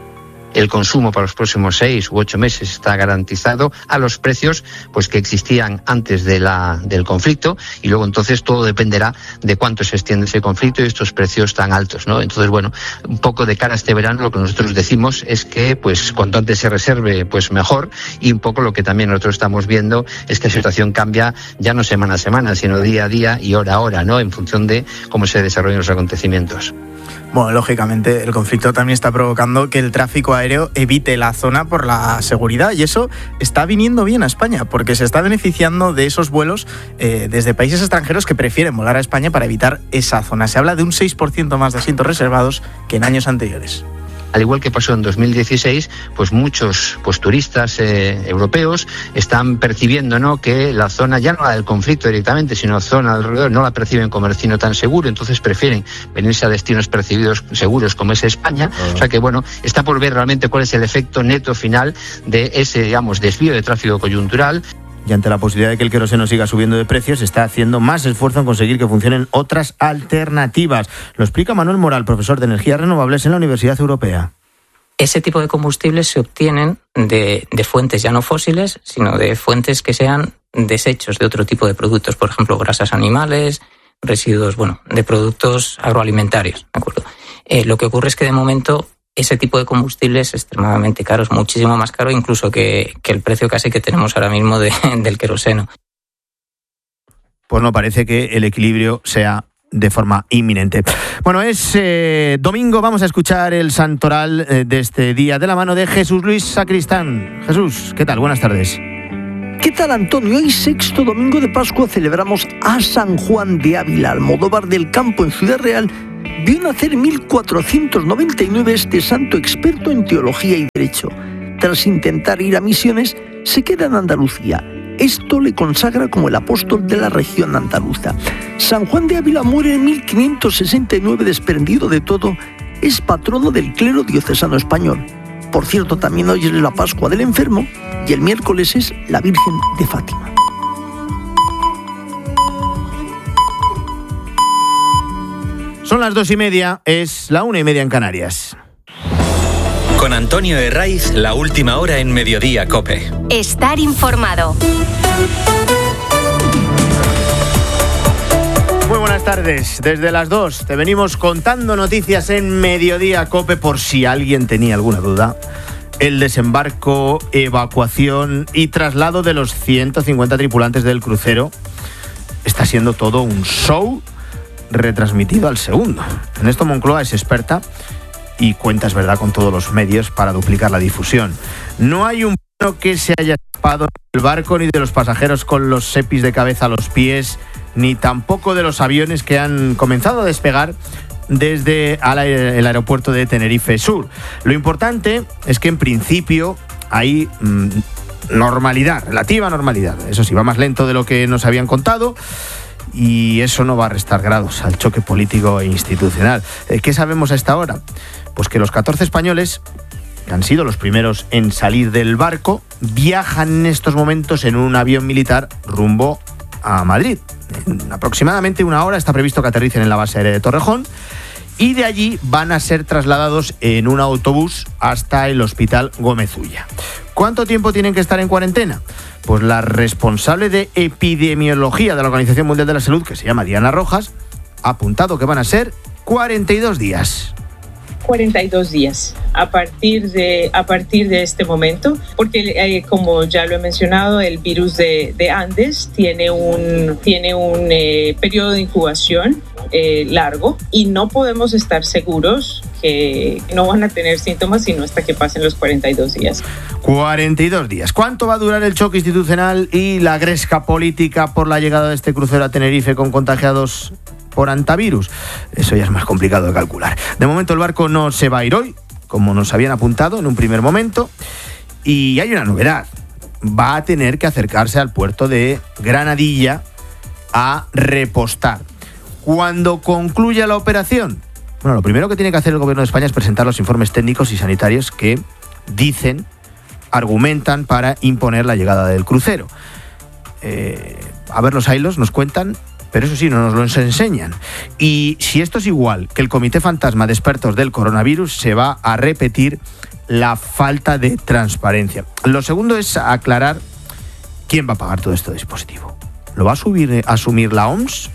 S23: El consumo para los próximos seis u ocho meses está garantizado a los precios pues que existían antes de la, del conflicto, y luego entonces todo dependerá de cuánto se extiende ese conflicto y estos precios tan altos, ¿no? Entonces, bueno, un poco de cara a este verano lo que nosotros decimos es que pues cuanto antes se reserve, pues mejor, y un poco lo que también nosotros estamos viendo es que la situación cambia ya no semana a semana, sino día a día y hora a hora, ¿no? En función de cómo se desarrollan los acontecimientos.
S22: Bueno, lógicamente el conflicto también está provocando que el tráfico aéreo evite la zona por la seguridad, y eso está viniendo bien a España porque se está beneficiando de esos vuelos eh, desde países extranjeros que prefieren volar a España para evitar esa zona. Se habla de un seis por ciento más de asientos reservados que en años anteriores.
S23: Al igual que pasó en dos mil dieciséis, pues muchos pues turistas eh, europeos están percibiendo, ¿no?, que la zona, ya no la del conflicto directamente, sino la zona alrededor, no la perciben como destino tan seguro, entonces prefieren venirse a destinos percibidos seguros como es España. Uh-huh. O sea que, bueno, está por ver realmente cuál es el efecto neto final de ese, digamos, desvío de tráfico coyuntural.
S1: Y ante la posibilidad de que el queroseno siga subiendo de precios, se está haciendo más esfuerzo en conseguir que funcionen otras alternativas. Lo explica Manuel Moral, profesor de energías renovables en la Universidad Europea.
S24: Ese tipo de combustibles se obtienen de, de fuentes ya no fósiles, sino de fuentes que sean desechos de otro tipo de productos, por ejemplo, grasas animales, residuos, bueno, de productos agroalimentarios, ¿de acuerdo? Eh, lo que ocurre es que de momento ese tipo de combustible es extremadamente caro, es muchísimo más caro incluso que, que el precio casi que tenemos ahora mismo de, del queroseno.
S1: Pues no parece que el equilibrio sea de forma inminente. Bueno, es eh, domingo, vamos a escuchar el santoral eh, de este día de la mano de Jesús Luis Sacristán. Jesús, ¿qué tal? Buenas tardes.
S25: ¿Qué tal, Antonio? Hoy, sexto domingo de Pascua, celebramos a San Juan de Ávila. Almodóvar del Campo, en Ciudad Real, vio nacer en mil cuatrocientos noventa y nueve este santo experto en teología y derecho. Tras intentar ir a misiones, se queda en Andalucía. Esto le consagra como el apóstol de la región andaluza. San Juan de Ávila muere en mil quinientos sesenta y nueve desprendido de todo. Es patrono del clero diocesano español. Por cierto, también hoy es la Pascua del Enfermo y el miércoles es la Virgen de Fátima.
S1: Son las dos y media, es la una y media en Canarias.
S2: Con Antonio Herraiz, la última hora en Mediodía COPE.
S11: Estar informado.
S1: Muy buenas tardes. Desde las dos te venimos contando noticias en Mediodía COPE por si alguien tenía alguna duda. El desembarco, evacuación y traslado de los ciento cincuenta tripulantes del crucero está siendo todo un show retransmitido al segundo. En esto Moncloa es experta y cuenta, es verdad, con todos los medios para duplicar la difusión. No hay un plano que se haya escapado del barco ni de los pasajeros con los sepis de cabeza a los pies, ni tampoco de los aviones que han comenzado a despegar desde el aeropuerto de Tenerife Sur. Lo importante es que en principio hay mmm, normalidad, relativa normalidad. Eso sí, va más lento de lo que nos habían contado y eso no va a restar grados al choque político e institucional. ¿Qué sabemos a esta hora? Pues que los catorce españoles, que han sido los primeros en salir del barco, viajan en estos momentos en un avión militar rumbo a Madrid. En aproximadamente una hora está previsto que aterricen en la base aérea de Torrejón y de allí van a ser trasladados en un autobús hasta el Hospital Gómez Ulla. ¿Cuánto tiempo tienen que estar en cuarentena? Pues la responsable de epidemiología de la Organización Mundial de la Salud, que se llama Diana Rojas, ha apuntado que van a ser cuarenta y dos días.
S5: cuarenta y dos días a partir de, a partir de este momento, porque eh, como ya lo he mencionado, el virus de, de Andes tiene un, tiene un eh, periodo de incubación eh, largo y no podemos estar seguros que no van a tener síntomas sino hasta que pasen los cuarenta y dos días.
S1: cuarenta y dos días. ¿Cuánto va a durar el choque institucional y la gresca política por la llegada de este crucero a Tenerife con contagiados por antivirus? Eso ya es más complicado de calcular. De momento el barco no se va a ir hoy, como nos habían apuntado en un primer momento, y hay una novedad. Va a tener que acercarse al puerto de Granadilla a repostar. Cuando concluya la operación, bueno, lo primero que tiene que hacer el Gobierno de España es presentar los informes técnicos y sanitarios que dicen, argumentan para imponer la llegada del crucero. Eh, a ver, los hilos nos cuentan, pero eso sí, no nos lo enseñan. Y si esto es igual que el Comité Fantasma de Expertos del Coronavirus, se va a repetir la falta de transparencia. Lo segundo es aclarar quién va a pagar todo este dispositivo. ¿Lo va a subir, a asumir la O M S?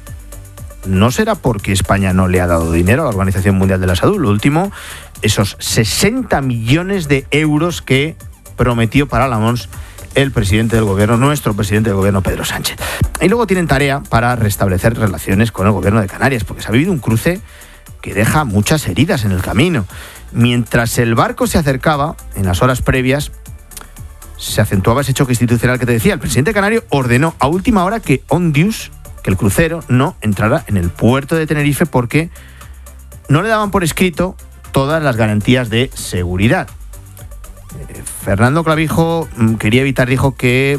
S1: No será porque España no le ha dado dinero a la Organización Mundial de la Salud. Lo último, esos sesenta millones de euros que prometió para la O M S el presidente del gobierno, nuestro presidente del gobierno, Pedro Sánchez. Y luego tienen tarea para restablecer relaciones con el gobierno de Canarias, porque se ha vivido un cruce que deja muchas heridas en el camino. Mientras el barco se acercaba, en las horas previas, se acentuaba ese choque institucional que te decía. El presidente canario ordenó a última hora que Ondius, que el crucero, no entrara en el puerto de Tenerife porque no le daban por escrito todas las garantías de seguridad. Fernando Clavijo quería evitar, dijo, que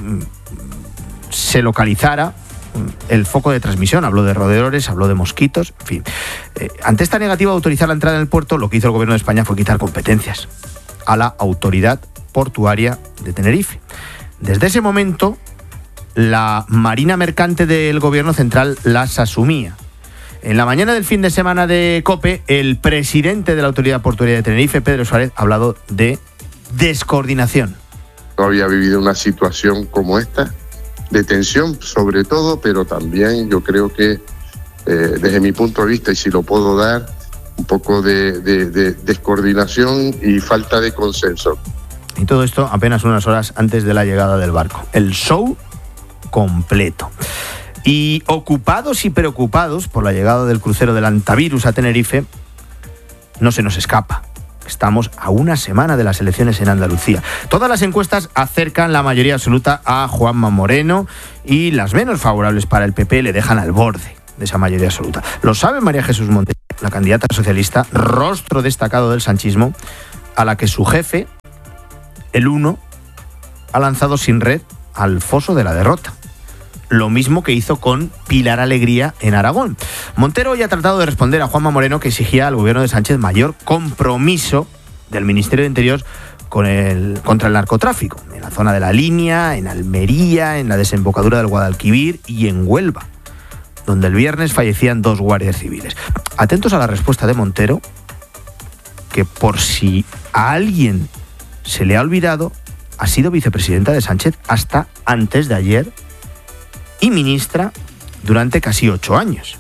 S1: se localizara el foco de transmisión. Habló de roedores, habló de mosquitos, en fin. Eh, ante esta negativa de autorizar la entrada en el puerto, lo que hizo el Gobierno de España fue quitar competencias a la Autoridad Portuaria de Tenerife. Desde ese momento, la Marina Mercante del Gobierno Central las asumía. En la mañana del fin de semana de COPE, el presidente de la Autoridad Portuaria de Tenerife, Pedro Suárez, ha hablado de descoordinación.
S6: No había vivido una situación como esta, de tensión sobre todo, pero también yo creo que eh, desde mi punto de vista, y si lo puedo dar, un poco de, de, de descoordinación y falta de consenso.
S1: Y todo esto apenas unas horas antes de la llegada del barco. El show completo. Y ocupados y preocupados por la llegada del crucero del antivirus a Tenerife, no se nos escapa. Estamos a una semana de las elecciones en Andalucía. Todas las encuestas acercan la mayoría absoluta a Juanma Moreno y las menos favorables para el P P le dejan al borde de esa mayoría absoluta. Lo sabe María Jesús Monte, la candidata socialista, rostro destacado del sanchismo, a la que su jefe, el Uno, ha lanzado sin red al foso de la derrota. Lo mismo que hizo con Pilar Alegría en Aragón. Montero hoy ha tratado de responder a Juanma Moreno, que exigía al gobierno de Sánchez mayor compromiso del Ministerio de Interior con el, contra el narcotráfico, en la zona de La Línea, en Almería, en la desembocadura del Guadalquivir y en Huelva, donde el viernes fallecían dos guardias civiles. Atentos a la respuesta de Montero, que por si a alguien se le ha olvidado, ha sido vicepresidenta de Sánchez hasta antes de ayer y ministra durante casi ocho años.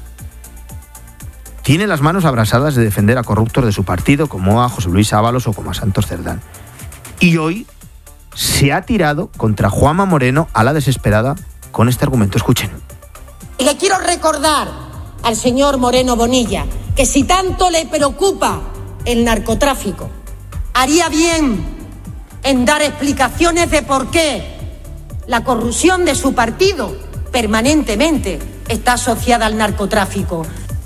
S1: Tiene las manos abrasadas de defender a corruptos de su partido, como a José Luis Ábalos o como a Santos Cerdán. Y hoy se ha tirado contra Juanma Moreno a la desesperada con este argumento. Escuchen.
S7: Y le quiero recordar al señor Moreno Bonilla que si tanto le preocupa el narcotráfico, haría bien en dar explicaciones de por qué la corrupción de su partido permanentemente está asociada al narcotráfico.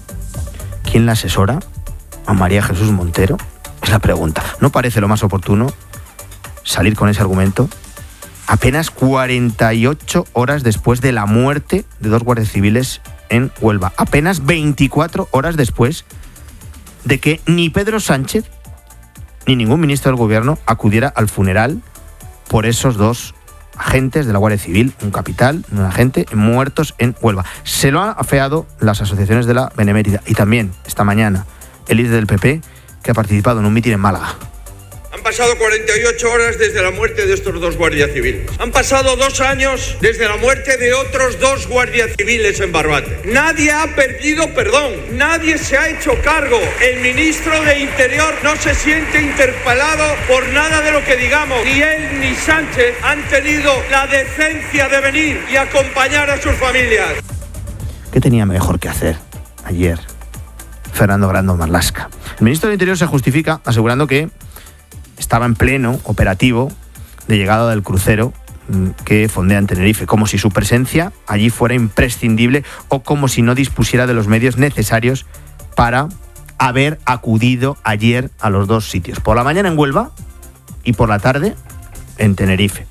S1: ¿Quién la asesora? ¿A María Jesús Montero? Es la pregunta. ¿No parece lo más oportuno salir con ese argumento apenas cuarenta y ocho horas después de la muerte de dos guardias civiles en Huelva? Apenas veinticuatro horas después de que ni Pedro Sánchez ni ningún ministro del gobierno acudiera al funeral por esos dos agentes de la Guardia Civil, un capital, un agente, muertos en Huelva. Se lo han afeado las asociaciones de la Benemérita y también, esta mañana, el líder del P P, que ha participado en un mitin en Málaga.
S8: Han pasado cuarenta y ocho horas desde la muerte de estos dos guardias civiles. Han pasado dos años desde la muerte de otros dos guardias civiles en Barbate. Nadie ha perdido perdón, nadie se ha hecho cargo. El ministro de Interior no se siente interpelado por nada de lo que digamos. Ni él ni Sánchez han tenido la decencia de venir y acompañar a sus familias.
S1: ¿Qué tenía mejor que hacer ayer Fernando Grande Marlaska? El ministro de Interior se justifica asegurando que estaba en pleno operativo de llegada del crucero que fondea en Tenerife, como si su presencia allí fuera imprescindible o como si no dispusiera de los medios necesarios para haber acudido ayer a los dos sitios, por la mañana en Huelva y por la tarde en Tenerife.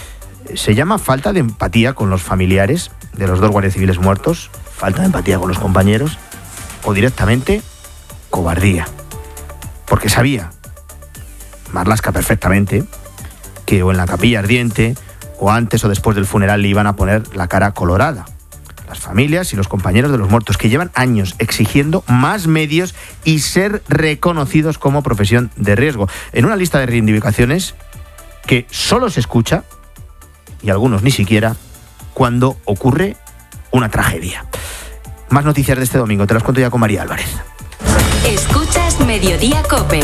S1: Se llama falta de empatía con los familiares de los dos guardias civiles muertos, falta de empatía con los compañeros o directamente cobardía, porque sabía Marlaska perfectamente que o en la capilla ardiente o antes o después del funeral le iban a poner la cara colorada. Las familias y los compañeros de los muertos, que llevan años exigiendo más medios y ser reconocidos como profesión de riesgo, en una lista de reivindicaciones que solo se escucha, y algunos ni siquiera, cuando ocurre una tragedia. Más noticias de este domingo, te las cuento ya con María Álvarez.
S11: Escuchas Mediodía COPE.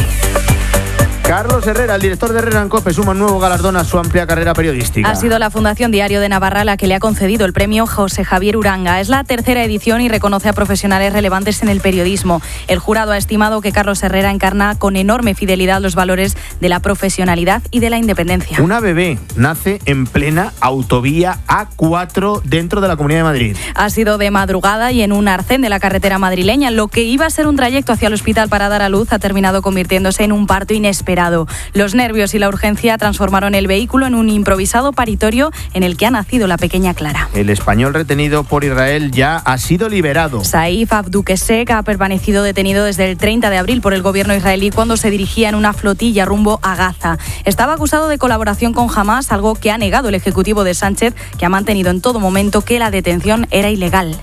S1: Carlos Herrera, el director de Herrera en COPE, suma un nuevo galardón a su amplia carrera periodística.
S3: Ha sido la Fundación Diario de Navarra la que le ha concedido el premio José Javier Uranga. Es la tercera edición y reconoce a profesionales relevantes en el periodismo. El jurado ha estimado que Carlos Herrera encarna con enorme fidelidad los valores de la profesionalidad y de la independencia.
S1: Una bebé nace en plena autovía A cuatro dentro de la Comunidad de Madrid.
S3: Ha sido de madrugada y en un arcén de la carretera madrileña. Lo que iba a ser un trayecto hacia el hospital para dar a luz ha terminado convirtiéndose en un parto inesperado. Los nervios y la urgencia transformaron el vehículo en un improvisado paritorio en el que ha nacido la pequeña Clara.
S1: El español retenido por Israel ya ha sido liberado.
S3: Saif Abdukesek ha permanecido detenido desde el treinta de abril por el gobierno israelí cuando se dirigía en una flotilla rumbo a Gaza. Estaba acusado de colaboración con Hamas, algo que ha negado el ejecutivo de Sánchez, que ha mantenido en todo momento que la detención era ilegal.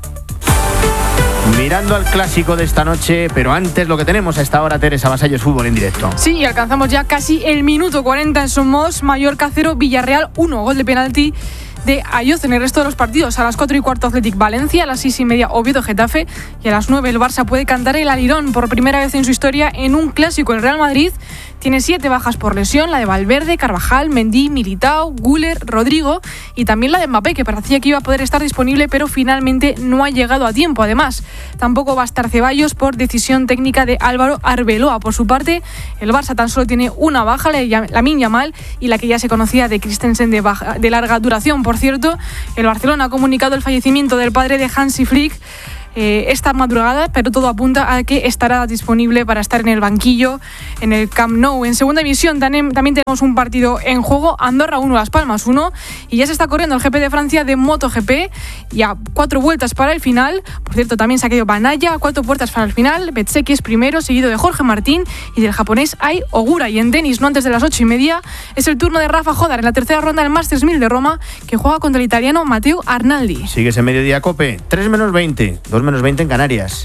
S1: Mirando al clásico de esta noche, pero antes lo que tenemos a esta hora, Teresa Vasallos, fútbol en directo.
S9: Sí, y alcanzamos ya casi el minuto cuarenta en Somos, Mallorca cero, Villarreal uno, gol de penalti de Ayoz. En el resto de los partidos, a las cuatro y cuarto Athletic Valencia, a las seis y media Oviedo Getafe y a las nueve el Barça puede cantar el alirón por primera vez en su historia en un clásico. El Real Madrid tiene siete bajas por lesión, la de Valverde, Carvajal, Mendy, Militao, Güler, Rodrigo y también la de Mbappé, que parecía que iba a poder estar disponible pero finalmente no ha llegado a tiempo. Además, tampoco va a estar Ceballos por decisión técnica de Álvaro Arbeloa. Por su parte, el Barça tan solo tiene una baja, la de Lamine Yamal, y la que ya se conocía de Christensen de, baja, de larga duración. Por cierto, el Barcelona ha comunicado el fallecimiento del padre de Hansi Flick, eh, esta madrugada, pero todo apunta a que estará disponible para estar en el banquillo en el Camp Nou. En segunda división también, también tenemos un partido en juego, Andorra uno, Las Palmas uno, y ya se está corriendo el G P de Francia de MotoGP, y a cuatro vueltas para el final. Por cierto, también se ha quedado Banaya a cuatro vueltas para el final. Bezzecchi es primero, seguido de Jorge Martín y del japonés Ai Ogura. Y en tenis, no antes de las ocho y media, es el turno de Rafa Jodar en la tercera ronda del Masters mil de Roma, que juega contra el italiano Matteo Arnaldi.
S1: Sigues en Mediodía Cope, tres menos veinte, dos menos veinte en Canarias.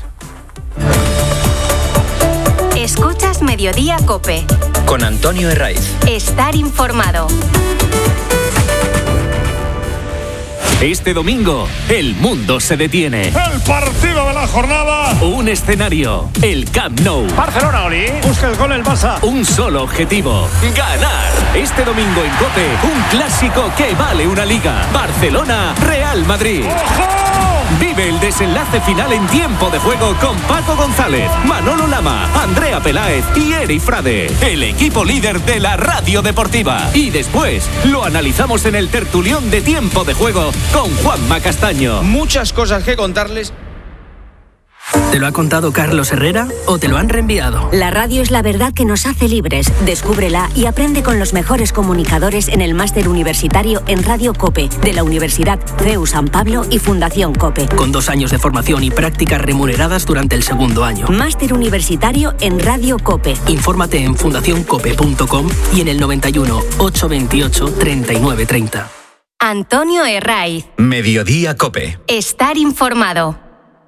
S11: Escuchas Mediodía Cope.
S2: Con Antonio Herraiz.
S11: Estar informado.
S10: Este domingo, el mundo se detiene.
S12: El partido de la jornada.
S10: Un escenario, el Camp Nou.
S12: Barcelona, Oli. Busca el gol el Barça.
S10: Un solo objetivo, ganar. Este domingo en COPE, un clásico que vale una liga. Barcelona-Real Madrid.
S12: ¡Ojo!
S10: Vive el desenlace final en tiempo de juego con Paco González, Manolo Lama, Andrea Peláez y Eri Frade, el equipo líder de la radio deportiva. Y después lo analizamos en el tertulión de tiempo de juego con Juanma Castaño.
S13: Muchas cosas que contarles.
S14: ¿Te lo ha contado Carlos Herrera o te lo han reenviado?
S15: La radio es la verdad que nos hace libres. Descúbrela y aprende con los mejores comunicadores en el máster universitario en Radio COPE de la Universidad C E U San Pablo y Fundación COPE.
S14: Con dos años de formación y prácticas remuneradas durante el segundo año.
S15: Máster universitario en Radio COPE.
S14: Infórmate en fundación cope punto com y en el noventa y uno, ochocientos veintiocho, treinta y nueve treinta.
S11: Antonio Herraiz.
S2: Mediodía Cope.
S11: Estar informado.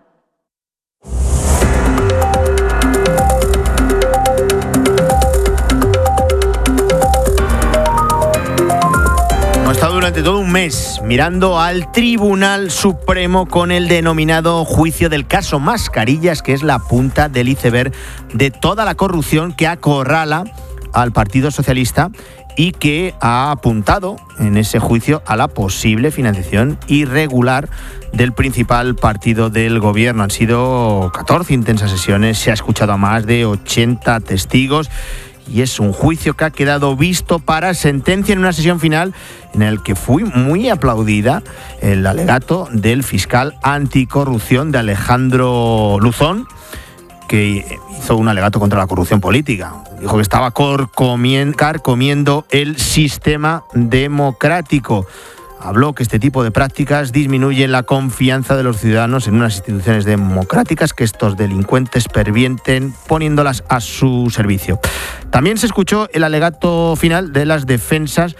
S1: Hemos estado durante todo un mes mirando al Tribunal Supremo con el denominado juicio del caso Mascarillas, que es la punta del iceberg de toda la corrupción que acorrala al Partido Socialista y que ha apuntado en ese juicio a la posible financiación irregular del principal partido del gobierno. Han sido catorce intensas sesiones, se ha escuchado a más de ochenta testigos y es un juicio que ha quedado visto para sentencia en una sesión final en el que fue muy aplaudida el alegato del fiscal anticorrupción de Alejandro Luzón, que hizo un alegato contra la corrupción política. Dijo que estaba carcomiendo el sistema democrático. Habló que este tipo de prácticas disminuyen la confianza de los ciudadanos en unas instituciones democráticas que estos delincuentes pervienten poniéndolas a su servicio. También se escuchó el alegato final de las defensas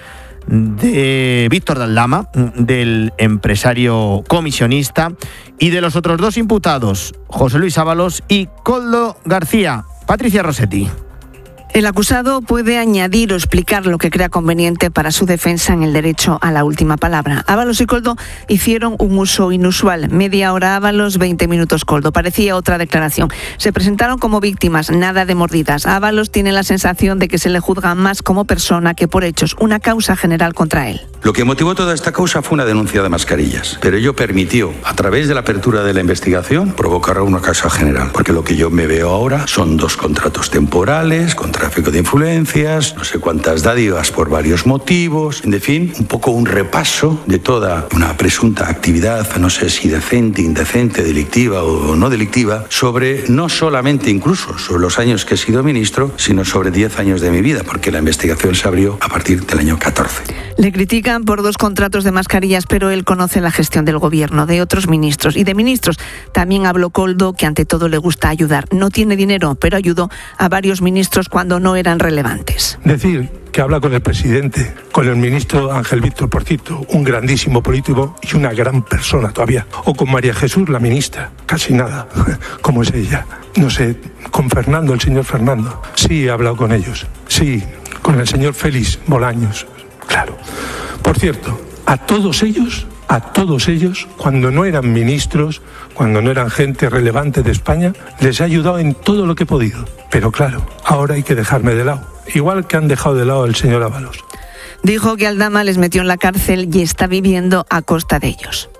S1: de Víctor Daldama, del empresario comisionista, y de los otros dos imputados, José Luis Ábalos y Koldo García. Patricia Rossetti.
S26: El acusado puede añadir o explicar lo que crea conveniente para su defensa en el derecho a la última palabra. Ábalos y Koldo hicieron un uso inusual. Media hora Ábalos, veinte minutos Koldo. Parecía otra declaración. Se presentaron como víctimas, nada de mordidas. Ábalos tiene la sensación de que se le juzga más como persona que por hechos. Una causa general contra él.
S27: Lo que motivó toda esta causa fue una denuncia de mascarillas, pero ello permitió, a través de la apertura de la investigación, provocar una causa general, porque lo que yo me veo ahora son dos contratos temporales, con tráfico de influencias, no sé cuántas dádivas por varios motivos, en fin, un poco un repaso de toda una presunta actividad, no sé si decente, indecente, delictiva o no delictiva, sobre no solamente incluso sobre los años que he sido ministro, sino sobre diez años de mi vida, porque la investigación se abrió a partir del año catorce.
S26: Le critican por dos contratos de mascarillas, pero él conoce la gestión del gobierno, de otros ministros y de ministros. También habló Koldo, que ante todo le gusta ayudar. No tiene dinero, pero ayudó a varios ministros cuando no eran relevantes.
S28: Decir que habla con el presidente, con el ministro Ángel Víctor Porcito, un grandísimo político y una gran persona todavía. O con María Jesús, la ministra, casi nada, como es ella. No sé, con Fernando, el señor Fernando. Sí, he hablado con ellos. Sí, con el señor Félix Bolaños, claro. Por cierto, a todos ellos, a todos ellos, cuando no eran ministros, cuando no eran gente relevante de España, les he ayudado en todo lo que he podido. Pero claro, ahora hay que dejarme de lado, igual que han dejado de lado al señor Ábalos.
S26: Dijo que Aldama les metió en la cárcel y está viviendo a costa de ellos.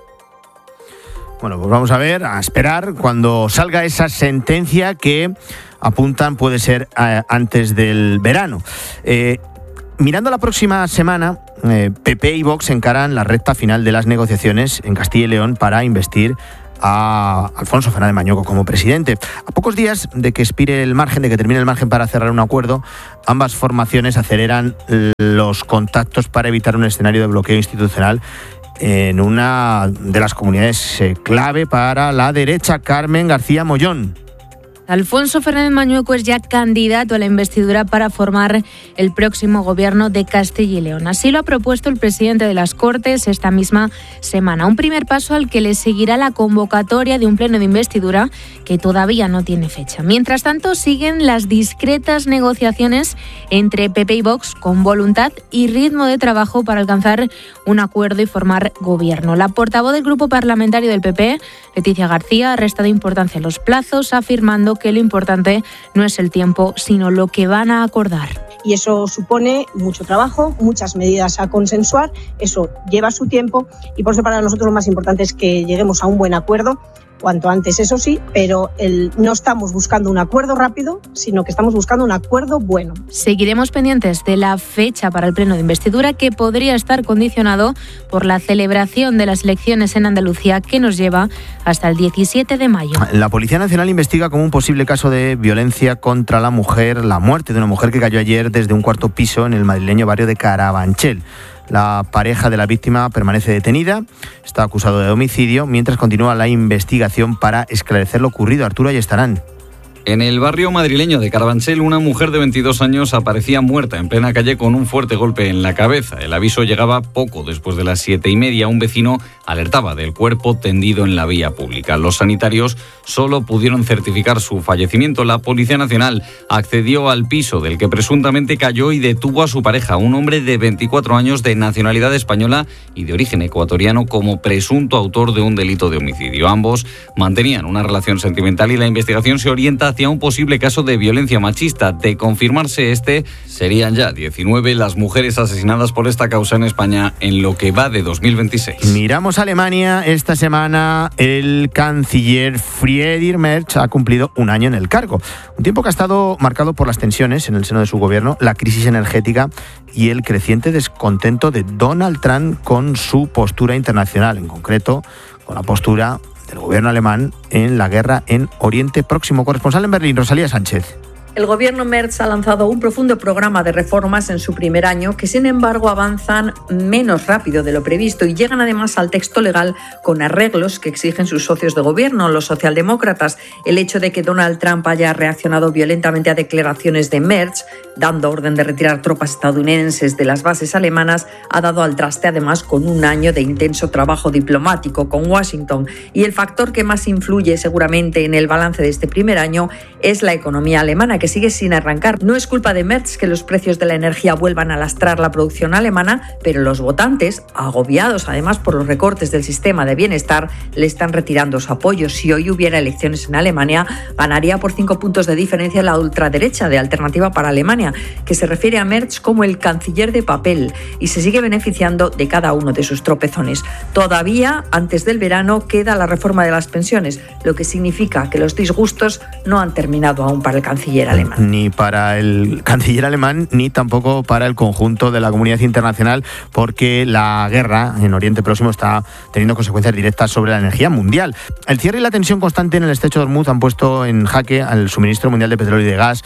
S1: Bueno, pues vamos a ver, a esperar cuando salga esa sentencia que apuntan puede ser eh, antes del verano. Eh, Mirando la próxima semana, eh, P P y Vox encaran la recta final de las negociaciones en Castilla y León para investir a Alfonso Fernández Mañueco como presidente. A pocos días de que expire el margen, de que termine el margen para cerrar un acuerdo, ambas formaciones aceleran los contactos para evitar un escenario de bloqueo institucional en una de las comunidades clave para la derecha. Carmen García Mollón.
S4: Alfonso Fernández Mañueco es ya candidato a la investidura para formar el próximo gobierno de Castilla y León. Así lo ha propuesto el presidente de las Cortes esta misma semana. Un primer paso al que le seguirá la convocatoria de un pleno de investidura que todavía no tiene fecha. Mientras tanto, siguen las discretas negociaciones entre P P y Vox con voluntad y ritmo de trabajo para alcanzar un acuerdo y formar gobierno. La portavoz del grupo parlamentario del P P, Leticia García, ha restado importancia a los plazos, afirmando que lo importante no es el tiempo, sino lo que van a acordar.
S16: Y eso supone mucho trabajo, muchas medidas a consensuar, eso lleva su tiempo y por eso para nosotros lo más importante es que lleguemos a un buen acuerdo, cuanto antes, eso sí, pero el, no estamos buscando un acuerdo rápido, sino que estamos buscando un acuerdo bueno.
S4: Seguiremos pendientes de la fecha para el pleno de investidura, que podría estar condicionado por la celebración de las elecciones en Andalucía, que nos lleva hasta el diecisiete de mayo.
S1: La Policía Nacional investiga como un posible caso de violencia contra la mujer la muerte de una mujer que cayó ayer desde un cuarto piso en el madrileño barrio de Carabanchel. La pareja de la víctima permanece detenida, está acusado de homicidio, mientras continúa la investigación para esclarecer lo ocurrido. Arturo Ayestarán.
S17: En el barrio madrileño de Carabanchel, una mujer de veintidós años aparecía muerta en plena calle con un fuerte golpe en la cabeza. El aviso llegaba poco después de las siete y media. Un vecino alertaba del cuerpo tendido en la vía pública. Los sanitarios solo pudieron certificar su fallecimiento. La Policía Nacional accedió al piso del que presuntamente cayó y detuvo a su pareja, un hombre de veinticuatro años de nacionalidad española y de origen ecuatoriano, como presunto autor de un delito de homicidio. Ambos mantenían una relación sentimental y la investigación se orienta hacia un posible caso de violencia machista. De confirmarse este, serían ya diecinueve las mujeres asesinadas por esta causa en España en lo que va de dos mil veintiséis.
S1: Miramos a Alemania. Esta semana el canciller Friedrich Merz ha cumplido un año en el cargo. Un tiempo que ha estado marcado por las tensiones en el seno de su gobierno, la crisis energética y el creciente descontento de Donald Trump con su postura internacional, en concreto con la postura del gobierno alemán en la guerra en Oriente Próximo. Corresponsal en Berlín, Rosalía Sánchez.
S18: El gobierno Merz ha lanzado un profundo programa de reformas en su primer año que, sin embargo, avanzan menos rápido de lo previsto y llegan además al texto legal con arreglos que exigen sus socios de gobierno, los socialdemócratas. El hecho de que Donald Trump haya reaccionado violentamente a declaraciones de Merz, dando orden de retirar tropas estadounidenses de las bases alemanas, ha dado al traste además con un año de intenso trabajo diplomático con Washington. Y el factor que más influye seguramente en el balance de este primer año es la economía alemana, que sigue sin arrancar. No es culpa de Merz que los precios de la energía vuelvan a lastrar la producción alemana, pero los votantes, agobiados además por los recortes del sistema de bienestar, le están retirando su apoyo. Si hoy hubiera elecciones en Alemania, ganaría por cinco puntos de diferencia la ultraderecha de Alternativa para Alemania, que se refiere a Merz como el canciller de papel y se sigue beneficiando de cada uno de sus tropezones. Todavía, antes del verano, queda la reforma de las pensiones, lo que significa que los disgustos no han terminado aún para el canciller alemán.
S1: Ni para el canciller alemán, ni tampoco para el conjunto de la comunidad internacional, porque la guerra en Oriente Próximo está teniendo consecuencias directas sobre la energía mundial. El cierre y la tensión constante en el estrecho de Hormuz han puesto en jaque al suministro mundial de petróleo y de gas,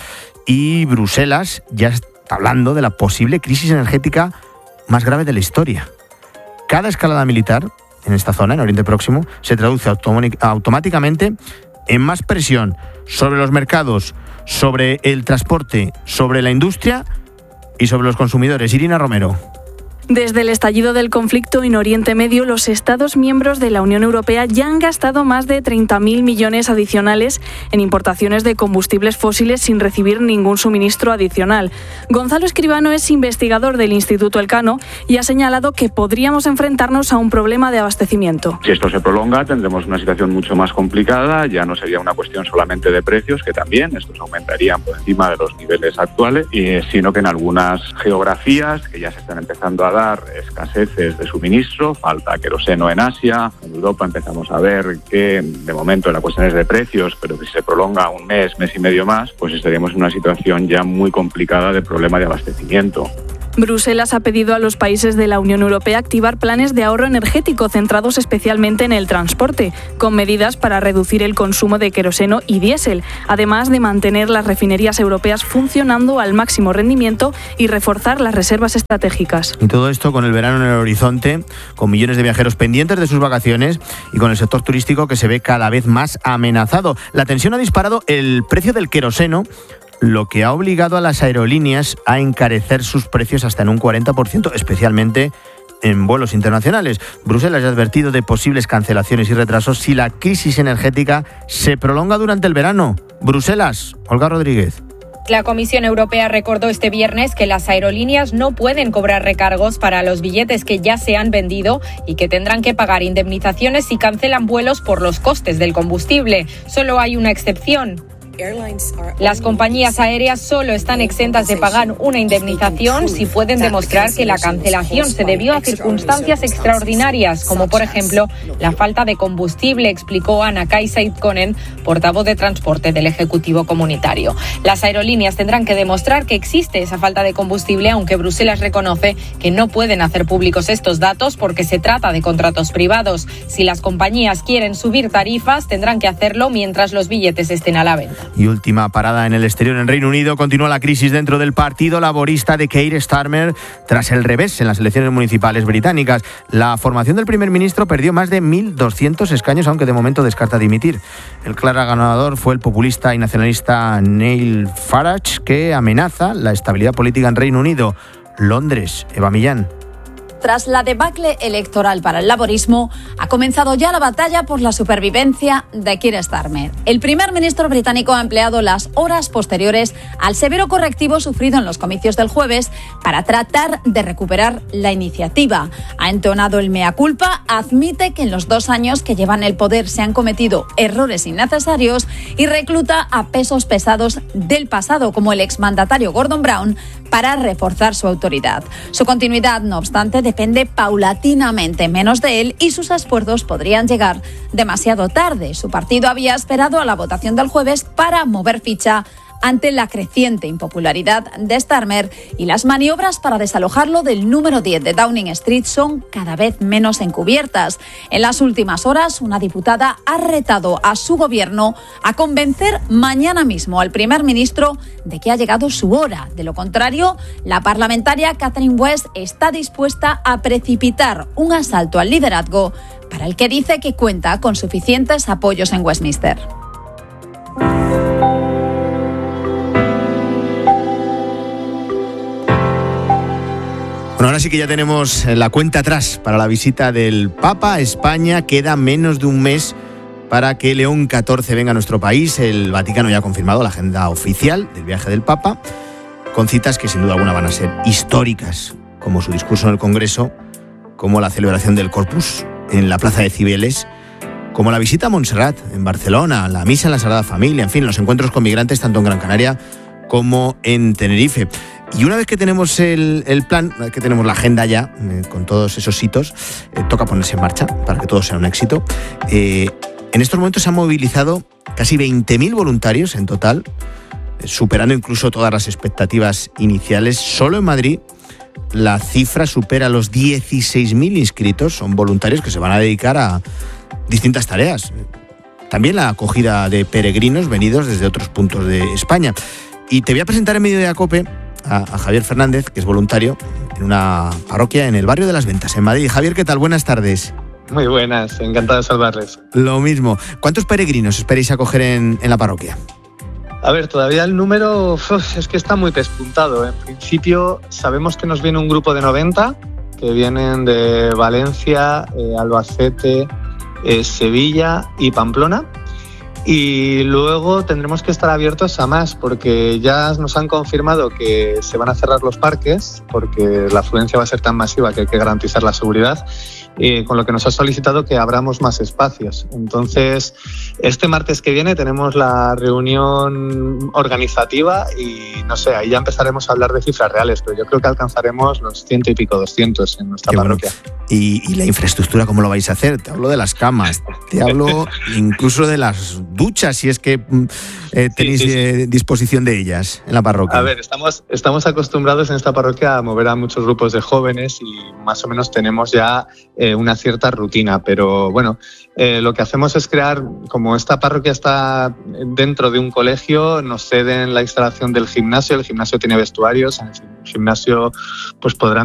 S1: y Bruselas ya está hablando de la posible crisis energética más grave de la historia. Cada escalada militar en esta zona, en Oriente Próximo, se traduce automáticamente en más presión sobre los mercados, sobre el transporte, sobre la industria y sobre los consumidores. Irina Romero.
S19: Desde el estallido del conflicto en Oriente Medio, los Estados miembros de la Unión Europea ya han gastado más de treinta mil millones adicionales en importaciones de combustibles fósiles sin recibir ningún suministro adicional. Gonzalo Escribano es investigador del Instituto Elcano y ha señalado que podríamos enfrentarnos a un problema de abastecimiento.
S20: Si esto se prolonga, tendremos una situación mucho más complicada. Ya no sería una cuestión solamente de precios, que también estos aumentarían por encima de los niveles actuales, sino que en algunas geografías que ya se están empezando a dar escaseces de suministro, falta queroseno en Asia, en Europa empezamos a ver que de momento la cuestión es de precios, pero que si se prolonga un mes, mes y medio más, pues estaríamos en una situación ya muy complicada de problema de abastecimiento.
S19: Bruselas ha pedido a los países de la Unión Europea activar planes de ahorro energético centrados especialmente en el transporte, con medidas para reducir el consumo de queroseno y diésel, además de mantener las refinerías europeas funcionando al máximo rendimiento y reforzar las reservas estratégicas.
S1: Y todo esto con el verano en el horizonte, con millones de viajeros pendientes de sus vacaciones y con el sector turístico que se ve cada vez más amenazado. La tensión ha disparado el precio del queroseno, lo que ha obligado a las aerolíneas a encarecer sus precios hasta en un cuarenta por ciento, especialmente en vuelos internacionales. Bruselas ya ha advertido de posibles cancelaciones y retrasos si la crisis energética se prolonga durante el verano. Bruselas, Olga Rodríguez.
S5: La Comisión Europea recordó este viernes que las aerolíneas no pueden cobrar recargos para los billetes que ya se han vendido y que tendrán que pagar indemnizaciones si cancelan vuelos por los costes del combustible. Solo hay una excepción. Las compañías aéreas solo están exentas de pagar una indemnización si pueden demostrar que la cancelación se debió a circunstancias extraordinarias, como por ejemplo la falta de combustible, explicó Anna-Kaisa Ikonen, portavoz de transporte del Ejecutivo Comunitario. Las aerolíneas tendrán que demostrar que existe esa falta de combustible, aunque Bruselas reconoce que no pueden hacer públicos estos datos porque se trata de contratos privados. Si las compañías quieren subir tarifas, tendrán que hacerlo mientras los billetes estén a la venta.
S1: Y última parada en el exterior, en Reino Unido, continúa la crisis dentro del Partido Laborista de Keir Starmer tras el revés en las elecciones municipales británicas. La formación del primer ministro perdió más de mil doscientos escaños, aunque de momento descarta dimitir. El claro ganador fue el populista y nacionalista Nigel Farage, que amenaza la estabilidad política en Reino Unido. Londres, Eva Millán.
S6: Tras la debacle electoral para el laborismo, ha comenzado ya la batalla por la supervivencia de Keir Starmer. El primer ministro británico ha empleado las horas posteriores al severo correctivo sufrido en los comicios del jueves para tratar de recuperar la iniciativa. Ha entonado el mea culpa, admite que en los dos años que llevan el poder se han cometido errores innecesarios y recluta a pesos pesados del pasado, como el exmandatario Gordon Brown, para reforzar su autoridad. Su continuidad, no obstante, depende paulatinamente menos de él y sus esfuerzos podrían llegar demasiado tarde. Su partido había esperado a la votación del jueves para mover ficha ante la creciente impopularidad de Starmer, y las maniobras para desalojarlo del número diez de Downing Street son cada vez menos encubiertas. En las últimas horas, una diputada ha retado a su gobierno a convencer mañana mismo al primer ministro de que ha llegado su hora. De lo contrario, la parlamentaria Catherine West está dispuesta a precipitar un asalto al liderazgo para el que dice que cuenta con suficientes apoyos en Westminster.
S1: Bueno, ahora sí que ya tenemos la cuenta atrás para la visita del Papa a España. Queda menos de un mes para que León catorce venga a nuestro país. El Vaticano ya ha confirmado la agenda oficial del viaje del Papa, con citas que sin duda alguna van a ser históricas, como su discurso en el Congreso, como la celebración del Corpus en la Plaza de Cibeles, como la visita a Montserrat en Barcelona, la misa en la Sagrada Familia, en fin, los encuentros con migrantes tanto en Gran Canaria como en Tenerife. Y una vez que tenemos el, el plan, una vez que tenemos la agenda ya, eh, con todos esos hitos, eh, toca ponerse en marcha para que todo sea un éxito. Eh, en estos momentos se han movilizado casi veinte mil voluntarios en total, eh, superando incluso todas las expectativas iniciales. Solo en Madrid la cifra supera los dieciséis mil inscritos. Son voluntarios que se van a dedicar a distintas tareas. También la acogida de peregrinos venidos desde otros puntos de España. Y te voy a presentar en Mediodía Cope a, a Javier Fernández, que es voluntario en una parroquia en el barrio de Las Ventas, en Madrid. Javier, ¿qué tal? Buenas tardes.
S7: Muy buenas, encantado de saludarles.
S1: Lo mismo. ¿Cuántos peregrinos esperáis acoger en, en la parroquia?
S7: A ver, todavía el número uf, es que está muy despuntado. En principio sabemos que nos viene un grupo de noventa que vienen de Valencia, eh, Albacete, eh, Sevilla y Pamplona. Y luego tendremos que estar abiertos a más, porque ya nos han confirmado que se van a cerrar los parques, porque la afluencia va a ser tan masiva que hay que garantizar la seguridad, eh, con lo que nos ha solicitado que abramos más espacios. Entonces, este martes que viene tenemos la reunión organizativa y, no sé, ahí ya empezaremos a hablar de cifras reales, pero yo creo que alcanzaremos los ciento y pico, doscientos en nuestra
S1: Qué
S7: parroquia.
S1: Bueno. ¿Y, ¿Y la infraestructura cómo lo vais a hacer? Te hablo de las camas, Te hablo incluso de las duchas, si es que eh, tenéis sí, sí, sí. Eh, disposición de ellas en la parroquia.
S7: A ver, estamos, estamos acostumbrados en esta parroquia a mover a muchos grupos de jóvenes y más o menos tenemos ya eh, una cierta rutina, pero bueno, eh, lo que hacemos es crear, como esta parroquia está dentro de un colegio, nos ceden la instalación del gimnasio, el gimnasio tiene vestuarios, en el gimnasio pues podrán